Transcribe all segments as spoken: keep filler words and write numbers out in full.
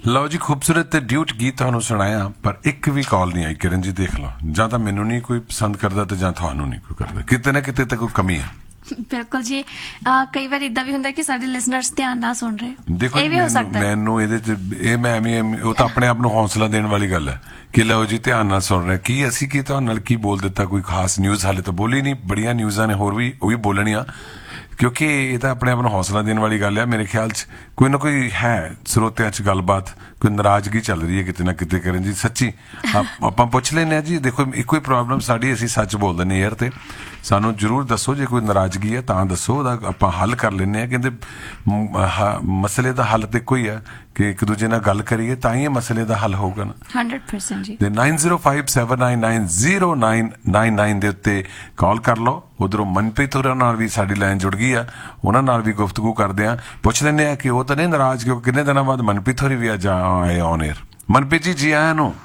ਲਓ ਜੀ, ਖੂਬਸੂਰਤ ਤੇ ਡਿਊਟ ਗੀਤ ਤੁਹਾਨੂੰ ਸੁਣਾਇਆ, ਪਰ ਇੱਕ ਵੀ ਕਾਲ ਨਹੀਂ ਆਈ। ਕਿਰਨ ਜੀ ਦੇਖ ਲਓ, ਜਾਂ ਤਾਂ ਮੈਨੂੰ ਨਹੀਂ ਕੋਈ ਪਸੰਦ ਕਰਦਾ ਤੇ ਜਾਂ ਤੁਹਾਨੂੰ ਨਹੀਂ ਕੋਈ ਕਰਦਾ, ਕਿਤੇ ਨਾ ਕਿਤੇ ਤਾਂ ਕੋਈ ਕਮੀ ਹੈ। ਬਿਲਕੁਲ ਜੀ, ਕਈ ਵਾਰ ਇਦਾਂ ਵੀ ਹੁੰਦਾ ਕਿ ਸਾਡੇ ਲਿਸਨਰਸ ਧਿਆਨ ਨਾਲ ਸੁਣ ਰਹੇ। ਦੇਖੋ ਇਹ ਵੀ ਹੋ ਸਕਦਾ ਮੈਨੂੰ ਇਹਦੇ ਚ ਇਹ ਮੈਂ ਐਵੇਂ ਉਹ ਤਾਂ ਆਪਣੇ ਆਪ ਨੂੰ ਹੌਸਲਾ ਦੇਣ ਵਾਲੀ ਗੱਲ ਹੈ ਕਿ ਲਓ ਜੀ ਧਿਆਨ ਨਾਲ ਸੁਣ ਰਹੇ। ਕੀ ਅਸੀਂ ਕੀ ਤੁਹਾਨੂੰ ਨਾਲ ਕੀ ਬੋਲ ਦਿੱਤਾ? ਕੋਈ ਖਾਸ ਨਿਊਜ਼ ਹਾਲੇ ਤਾਂ ਬੋਲੀ ਨਹੀਂ, ਬੜੀਆਂ ਨਿਊਜ਼ਾਂ ਨੇ ਹੋਰ ਵੀ, ਉਹ ਵੀ ਬੋਲਣੀਆਂ, ਕਿਉਂਕਿ ਇਹ ਤਾਂ ਆਪਣੇ ਆਪ ਨੂੰ ਹੌਸਲਾ ਦੇਣ ਵਾਲੀ ਗੱਲ ਹੈ। ਮੇਰੇ ਖਿਆਲ 'ਚ ਕੋਈ ਨਾ ਕੋਈ ਹੈ ਸਰੋਤਿਆਂ 'ਚ ਗੱਲਬਾਤ, ਕੋਈ ਨਾਰਾਜ਼ਗੀ ਚੱਲ ਰਹੀ ਹੈ ਕਿਤੇ ਨਾ ਕਿਤੇ। ਕਰਨ ਜੀ ਸੱਚੀ ਆਪਾਂ ਪੁੱਛ ਲੈਂਦੇ ਹਾਂ ਜੀ। ਦੇਖੋ ਇੱਕੋ ਹੀ ਪ੍ਰੋਬਲਮ ਸਾਡੀ, ਅਸੀਂ ਸੱਚ ਬੋਲ ਦਿੰਦੇ ਏਅਰ ਤੇ। ਸਾਨੂੰ ਜ਼ਰੂਰ ਦੱਸੋ ਜੇ ਕੋਈ ਨਾਰਾਜ਼ਗੀ ਹੈ ਤਾਂ ਦੱਸੋ, ਉਹਦਾ ਆਪਾਂ ਹੱਲ ਕਰ ਲੈਂਦੇ ਹਾਂ। ਕਹਿੰਦੇ ਮਸਲੇ ਦਾ ਹੱਲ ਤਾਂ ਇੱਕੋ ਹੀ ਹੈ ਕਿ ਇੱਕ ਦੂਜੇ ਨਾਲ ਗੱਲ ਕਰੀਏ ਤਾਂ ਹੀ ਇਹ ਮਸਲੇ ਦਾ ਹੱਲ ਹੋਊਗਾ ਨਾ। ਹੰਡਰਡ ਪਰਸੈਂਟ ਜੀ। ਤੇ nine zero five seven nine nine zero nine nine nine ਦੇ ਉੱਤੇ ਕਾਲ ਕਰ ਲਓ। ਉਧਰੋਂ ਮਨਪ੍ਰੀਤ ਹੋਰਾਂ ਨਾਲ ਵੀ ਸਾਡੀ ਲਾਈਨ ਜੁੜ ਗਈ ਆ, ਉਹਨਾਂ ਨਾਲ ਵੀ ਗੁਫ਼ਤਗੂ ਕਰਦੇ ਆ, ਪੁੱਛ ਲੈਂਦੇ ਆ ਕਿ ਉਹ ਤਾਂ ਨਹੀਂ ਨਾਰਾਜ਼, ਕਿਉਂਕਿ ਕਿੰਨੇ ਦਿਨਾਂ ਬਾਅਦ ਮਨਪ੍ਰੀਤ ਹੋਰੀ ਵੀ ਅੱਜ ਆਏ ਔਨ ਏਅਰ। ਮਨਪ੍ਰੀਤ ਜੀ, ਜੀ ਆਇਆਂ ਨੂੰ।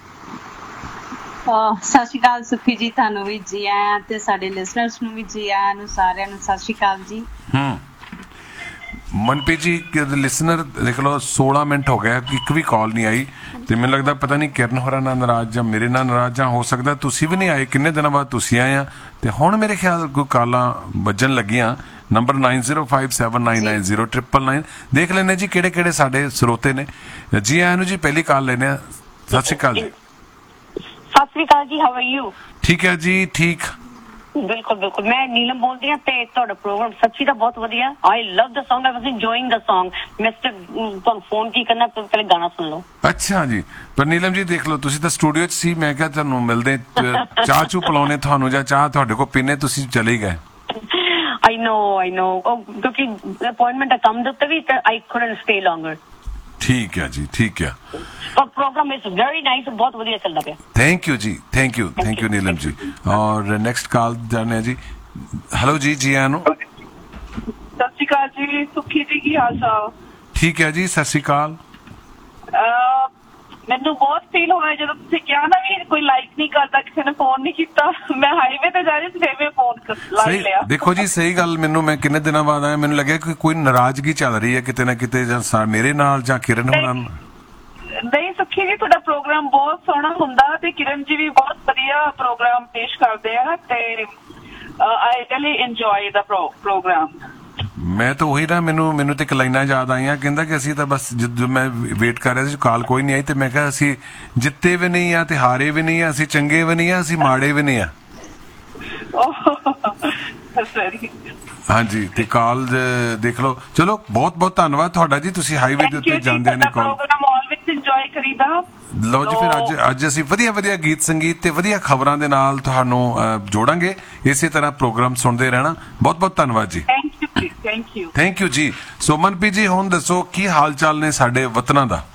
ਸਤਿ ਸ਼੍ਰੀ ਅਕਾਲ ਸੁਖੀ ਜੀ, ਤੁਹਾਨੂੰ ਵੀ ਜੀ ਆਇਆਂ ਤੇ ਸਾਡੇ ਲਿਸਨਰਸ ਨੂੰ ਵੀ ਜੀ ਆਇਆਂ ਨੂੰ, ਸਾਰਿਆਂ ਨੂੰ ਸਤਿ ਸ਼੍ਰੀ ਅਕਾਲ ਜੀ। ਹੂੰ ਮਨਪ੍ਰੀਤ ਜੀ, ਲਿਸਨਰ ਦੇਖ ਲਓ ਸੋਲਾਂ ਮਿੰਟ ਹੋ ਗਿਆ, ਇੱਕ ਵੀ ਕਾਲ ਨਹੀਂ ਆਈ ਤੇ ਮੈਨੂੰ ਲੱਗਦਾ ਪਤਾ ਨਹੀਂ ਕਿਰਨ ਹੋਰਾਂ ਨਾਲ ਨਾਰਾਜ਼ ਜਾਂ ਮੇਰੇ ਨਾਲ ਨਾਰਾਜ਼, ਜਾਂ ਹੋ ਸਕਦਾ ਤੁਸੀਂ ਵੀ ਨਹੀਂ ਆਏ। ਕਿੰਨੇ ਦਿਨਾਂ ਬਾਅਦ ਤੁਸੀਂ ਆਏ ਆ ਤੇ ਹੁਣ ਮੇਰੇ ਖਿਆਲ ਕੋਈ ਕਾਲਾਂ ਵੱਜਣ ਲੱਗੀਆਂ। Number nine zero five seven nine nine zero triple nine. ਦੇਖ ਲੈਂਦੇ ਜੀ ਕਿਹੜੇ ਕਿਹੜੇ ਸਾਡੇ ਸਰੋਤੇ ਨੇ। ਜੀ ਆਇਆਂ ਨੂੰ ਜੀ। ਪਹਿਲੀ ਕਾਲ ਲੈਂਦੇ ਆ। ਸਤਿ ਸ਼੍ਰੀ ਅਕਾਲ ਜੀ। ਸਤਿ ਸ੍ਰੀ ਅਕਾਲ ਜੀ, ਹਾਊ ਆਰ ਯੂ? ਠੀਕ ਹੈ ਜੀ, ਠੀਕ। ਬਿਲਕੁਲ ਬਿਲਕੁਲ, ਮੈਂ ਨੀਲਮ ਬੋਲਦੀ ਹਾਂ ਤੇ ਤੁਹਾਡਾ ਪ੍ਰੋਗਰਾਮ ਸੱਚੀ ਦਾ ਬਹੁਤ ਵਧੀਆ। ਆਈ ਲਵ ਦ ਸੌਂਗ, ਆਈ ਵਾਸ ਇੰਜੋਇੰਗ ਦ ਸੌਂਗ। ਮਿਸਟਰ ਤੁਹਾਨੂੰ ਫੋਨ ਕੀ ਕਰਨਾ, ਪਹਿਲੇ ਗਾਣਾ ਸੁਣ ਲਓ। ਅੱਛਾ ਜੀ। ਪਰ ਨੀਲਮ ਜੀ ਦੇਖ ਲਓ, ਤੁਸੀਂ ਤਾਂ ਸਟੂਡੀਓ 'ਚ ਸੀ, ਮੈਂ ਕਿਹਾ ਤੁਹਾਨੂੰ ਮਿਲਦੇ, ਚਾਹ ਚੂ ਪਿਲਾਉਣੇ ਤੁਹਾਨੂੰ ਜਾਂ ਚਾਹ ਤੁਹਾਡੇ ਕੋਲ ਪੀਣੇ, ਤੁਸੀਂ ਚਲੇ ਗਏ। ਆਈ ਨੋ ਆਈ ਨੋ ਕਿਉਂਕਿ ਅਪਾਇੰਟਮੈਂਟ ਆ ਕੰਮ ਦੇ ਉੱਤੇ ਵੀ, ਤੇ ਆਈ ਕੁਡਨਟ ਸਟੇ ਲੌਂਗਰ। ਠੀਕ ਹੈ ਜੀ, ਠੀਕ ਹੈ। ਪਰ ਪ੍ਰੋਗਰਾਮ ਇਜ਼ ਵੈਰੀ ਨਾਈਸ, ਬਹੁਤ ਵਧੀਆ ਚੱਲਦਾ ਪਿਆ। ਥੈਂਕ ਯੂ ਜੀ, thank you, thank you Neelam ji. ਔਰ ਨੈਕਸਟ ਕਾਲ ਜਾਣੇ ਜੀ। ਹੈਲੋ ਜੀ, ਜੀ ਆਇਆਂ ਨੂੰ। ਸਤਿ ਸ਼੍ਰੀ ਅਕਾਲ ਜੀ, ਸੁਖੀ ਜੀ, ਕੀ ਹਾਲ ਚਾਲ? ਠੀਕ ਹੈ ਜੀ, ਸਤਿ ਸ਼੍ਰੀ ਅਕਾਲ। ਮੈਨੂੰ ਬਹੁਤ ਫੀਲ ਹੋਇਆ ਜਦੋਂ ਤੁਸੀਂ ਕਿਹਾ ਨਾ ਵੀ ਕੋਈ ਲਾਈਕ ਨਹੀਂ ਕਰਦਾ, ਕਿਸੇ ਨੇ ਫੋਨ ਨਹੀਂ ਕੀਤਾ। ਮੈਂ ਹਾਈਵੇ ਤੇ ਜਾ ਰਹੀ ਸੀ, ਫਿਰ ਫੋਨ ਲਾਈਕ ਲਿਆ। ਦੇਖੋ ਜੀ ਸਹੀ ਗੱਲ, ਮੈਨੂੰ ਮੈਂ ਕਿੰਨੇ ਦਿਨਾਂ ਬਾਅਦ ਆਇਆ, ਮੈਨੂੰ ਲੱਗਿਆ ਕਿ ਕੋਈ ਨਾਰਾਜ਼ਗੀ ਚੱਲ ਰਹੀ ਹੈ ਕਿਤੇ ਨਾ ਕਿਤੇ, ਜਾਂ ਮੇਰੇ ਨਾਲ ਜਾਂ ਕਿਰਨ ਹੋਰਾਂ ਨਾਲ। ਨਹੀਂ ਸੁਖੀ ਜੀ, ਤੁਹਾਡਾ ਪ੍ਰੋਗਰਾਮ ਬਹੁਤ ਸੋਹਣਾ ਹੁੰਦਾ ਤੇ ਕਿਰਨ ਜੀ ਵੀ ਬਹੁਤ ਵਧੀਆ ਪ੍ਰੋਗਰਾਮ ਪੇਸ਼ ਕਰਦੇ ਆ ਤੇ I really enjoy the programme. ਮੈਂ ਤਾਂ ਉਹੀ ਨਾ, ਮੈਨੂੰ ਮੈਨੂੰ ਤੇ ਇੱਕ ਲਾਈਨਾਂ ਯਾਦ ਆਈਆਂ, ਕਹਿੰਦਾ ਕਿ ਅਸੀਂ ਤਾਂ ਬਸ ਜਦੋਂ ਮੈਂ ਵੇਟ ਕਰ ਰਿਹਾ ਸੀ ਕਾਲ ਕੋਈ ਨਹੀਂ ਆਈ, ਤੇ ਮੈਂ ਕਿਹਾ ਅਸੀਂ ਜਿੱਤੇ ਵੀ ਨਹੀਂ ਆ ਤੇ ਹਾਰੇ ਵੀ ਨਹੀਂ ਆ, ਅਸੀਂ ਚੰਗੇ ਵੀ ਨਹੀਂ ਆ, ਅਸੀਂ ਮਾੜੇ ਵੀ ਨਹੀਂ ਆ। ਹਾਂਜੀ, ਤੇ ਕਾਲ ਦੇਖ ਲਓ। ਚਲੋ ਬਹੁਤ ਬਹੁਤ ਧੰਨਵਾਦ ਤੁਹਾਡਾ ਜੀ, ਤੁਸੀਂ ਹਾਈਵੇ ਦੇ ਉੱਤੇ ਜਾਂਦੇ ਨੇ ਕਾਲ। ਇੰਜੋਏ ਕਰੀਦਾ। ਲਓ ਜੀ, ਫਿਰ ਅੱਜ ਅੱਜ ਅਸੀਂ ਵਧੀਆ ਵਧੀਆ ਗੀਤ ਸੰਗੀਤ ਤੇ ਵਧੀਆ ਖਬਰਾਂ ਦੇ ਨਾਲ ਤੁਹਾਨੂੰ ਜੋੜਾਂਗੇ। ਇਸੇ ਤਰ੍ਹਾਂ ਪ੍ਰੋਗਰਾਮ ਸੁਣਦੇ ਰਹਿਣਾ। ਬਹੁਤ ਬਹੁਤ ਧੰਨਵਾਦ ਜੀ। Thank you thank you thank you ਜੀ। ਸੋ ਮਨਪ੍ਰੀਤ ਜੀ, ਹੁਣ ਦੱਸੋ ਕੀ ਹਾਲ ਚਾਲ ਨੇ ਸਾਡੇ ਵਤਨਾਂ ਦਾ?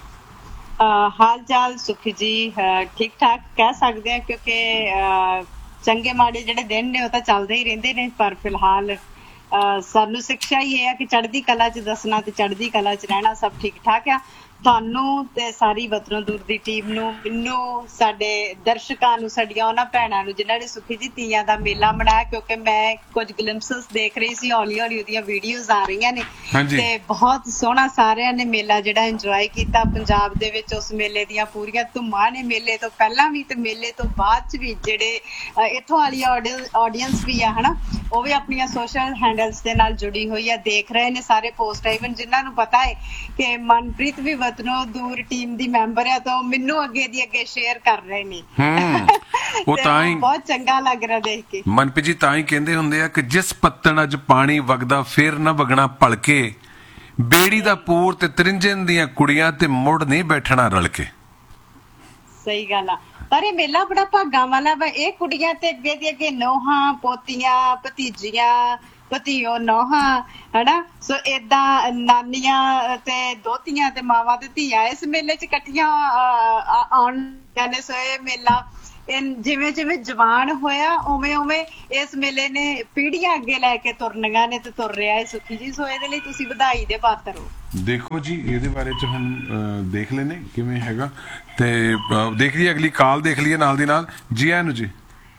ਹਾਲ ਚਾਲ ਸੁਖੀ ਜੀ ਠੀਕ ਠਾਕ ਕਹਿ ਸਕਦੇ ਆ, ਕਿਉਂਕਿ ਚੰਗੇ ਮਾੜੇ ਜਿਹੜੇ ਦਿਨ ਨੇ ਉਹ ਤਾਂ ਚੱਲਦੇ ਹੀ ਰਹਿੰਦੇ ਨੇ, ਪਰ ਫਿਲਹਾਲ ਸਾਨੂੰ ਸਿੱਖਿਆ ਹੀ ਇਹ ਆ ਕਿ ਚੜ੍ਹਦੀ ਕਲਾ 'ਚ ਦੱਸਣਾ ਤੇ ਚੜ੍ਹਦੀ ਕਲਾ 'ਚ ਰਹਿਣਾ। ਸਭ ਠੀਕ ਠਾਕ ਆ। ਤੁਹਾਨੂੰ ਤੇ ਸਾਰੀ ਵਤਨੋਂ ਦੂਰ ਦੀ ਟੀਮ ਨੂੰ, ਮੈਨੂੰ, ਸਾਡੇ ਦਰਸ਼ਕਾਂ ਨੂੰ, ਸਾਡੀਆਂ ਉਹਨਾਂ ਭੈਣਾਂ ਨੂੰ ਜਿਨ੍ਹਾਂ ਨੇ ਸੁਖੀ ਜੀ ਤੀਆਂ ਦਾ ਮੇਲਾ ਮਨਾਇਆ, ਕਿਉਂਕਿ ਮੈਂ ਕੁਝ ਗਲਿੰਪਸਸ ਦੇਖ ਰਹੀ ਸੀ, ਹੌਲੀ ਹੌਲੀ ਉਹਦੀਆਂ ਵੀਡੀਓਜ਼ ਆ ਰਹੀਆਂ ਨੇ ਤੇ ਬਹੁਤ ਸੋਹਣਾ ਸਾਰਿਆਂ ਨੇ ਮੇਲਾ ਜਿਹੜਾ ਇੰਜੋਏ ਕੀਤਾ। ਪੰਜਾਬ ਦੇ ਵਿੱਚ ਉਸ ਮੇਲੇ ਦੀਆਂ ਪੂਰੀਆਂ ਧੁੰਮਾਂ ਨੇ, ਮੇਲੇ ਤੋਂ ਪਹਿਲਾਂ ਵੀ ਤੇ ਮੇਲੇ ਤੋਂ ਬਾਅਦ 'ਚ ਵੀ। ਜਿਹੜੇ ਇੱਥੋਂ ਵਾਲੀ ਆਡੀਅੰਸ ਵੀ ਆ ਹਨਾ, ਉਹ ਵੀ ਆਪਣੀਆਂ ਸੋਸ਼ਲ ਹੈਂਡਲਸ ਦੇ ਨਾਲ ਜੁੜੀ ਹੋਈ ਆ, ਦੇਖ ਰਹੇ ਨੇ ਸਾਰੇ ਪੋਸਟ। ਇਵਨ ਜਿਨ੍ਹਾਂ ਨੂੰ ਪਤਾ ਹੈ ਕਿ ਮਨਪ੍ਰੀਤ ਵੀ ਵਤਨੋਂ ਦੂਰ ਟੀਮ ਦੀ ਮੈਂਬਰ ਆ, ਤਾਂ ਮੈਨੂੰ ਅੱਗੇ ਦੀ ਅੱਗੇ ਸ਼ੇਅਰ ਕਰ ਰਹੇ ਨੇ। ਉਹ ਤਾਂ ਹੀ ਬਹੁਤ ਚੰਗਾ ਲੱਗ ਰਿਹਾ ਦੇਖ ਕੇ। ਮਨਪ੍ਰੀਤ ਜੀ ਤਾਂ ਹੀ ਕਹਿੰਦੇ ਹੁੰਦੇ ਆ ਕਿ ਜਿਸ ਪੱਤਣ ਅੱਜ ਪਾਣੀ ਵਗਦਾ ਫੇਰ ਨਾ ਵਗਣਾ ਭਲਕੇ, ਬੇੜੀ ਦਾ ਪੂਰ ਤੇ ਤ੍ਰਿੰਜਣ ਦੀਆਂ ਕੁੜੀਆਂ ਤੇ ਮੁੜ ਨਹੀਂ ਬੈਠਣਾ ਰਲ ਕੇ। ਸਹੀ ਗੱਲ ਆ, ਪਰ ਇਹ ਮੇਲਾ ਬੜਾ ਭਾਗਾਂ ਵਾਲਾ ਵਾ। ਇਹ ਕੁੜੀਆਂ ਤੇ ਅੱਗੇ ਦੀ ਅੱਗੇ ਨੋਹਾਂ, ਪੋਤੀਆਂ, ਭਤੀਜੀਆਂ, ਭਤੀਓ, ਨੋਹਾਂ ਹਨਾ। ਸੋ ਏਦਾਂ ਨਾਨੀਆਂ ਤੇ ਦੋਤੀਆਂ ਤੇ ਮਾਵਾਂ ਤੇ ਧੀਆਂ ਇਸ ਮੇਲੇ 'ਚ ਇਕੱਠੀਆਂ ਆਉਣ ਨੇ। ਸੋ ਇਹ ਮੇਲਾ ਜਿਵੇਂ ਜਿਵੇਂ ਜਵਾਨ ਹੋਇਆ ਉਵੇਂ ਉਵੇਂ ਇਸ ਮੇਲੇ ਨੇ ਪੀੜ੍ਹੀਆਂ ਅੱਗੇ ਲੈ ਕੇ ਤੁਰਨੀਆਂ ਨੇ ਤੇ ਤੁਰ ਰਿਹਾ ਹੈ ਸੁਖੀ ਜੀ। ਸੋ ਇਹਦੇ ਲਈ ਤੁਸੀਂ ਵਧਾਈ ਦੇ ਪਾਤਰ ਹੋ। ਦੇਖੋ ਜੀ, ਇਹਦੇ ਬਾਰੇ ਚ ਹੁਣ ਦੇਖ ਲੈਨੇ ਕਿਵੇਂ ਹੈਗਾ, ਤੇ ਦੇਖ ਲਈਏ ਅਗਲੀ ਕਾਲ ਦੇਖ ਲਈਏ ਨਾਲ ਦੀ ਨਾਲ। ਜੀ ਆਇਆਂ ਨੂੰ ਜੀ।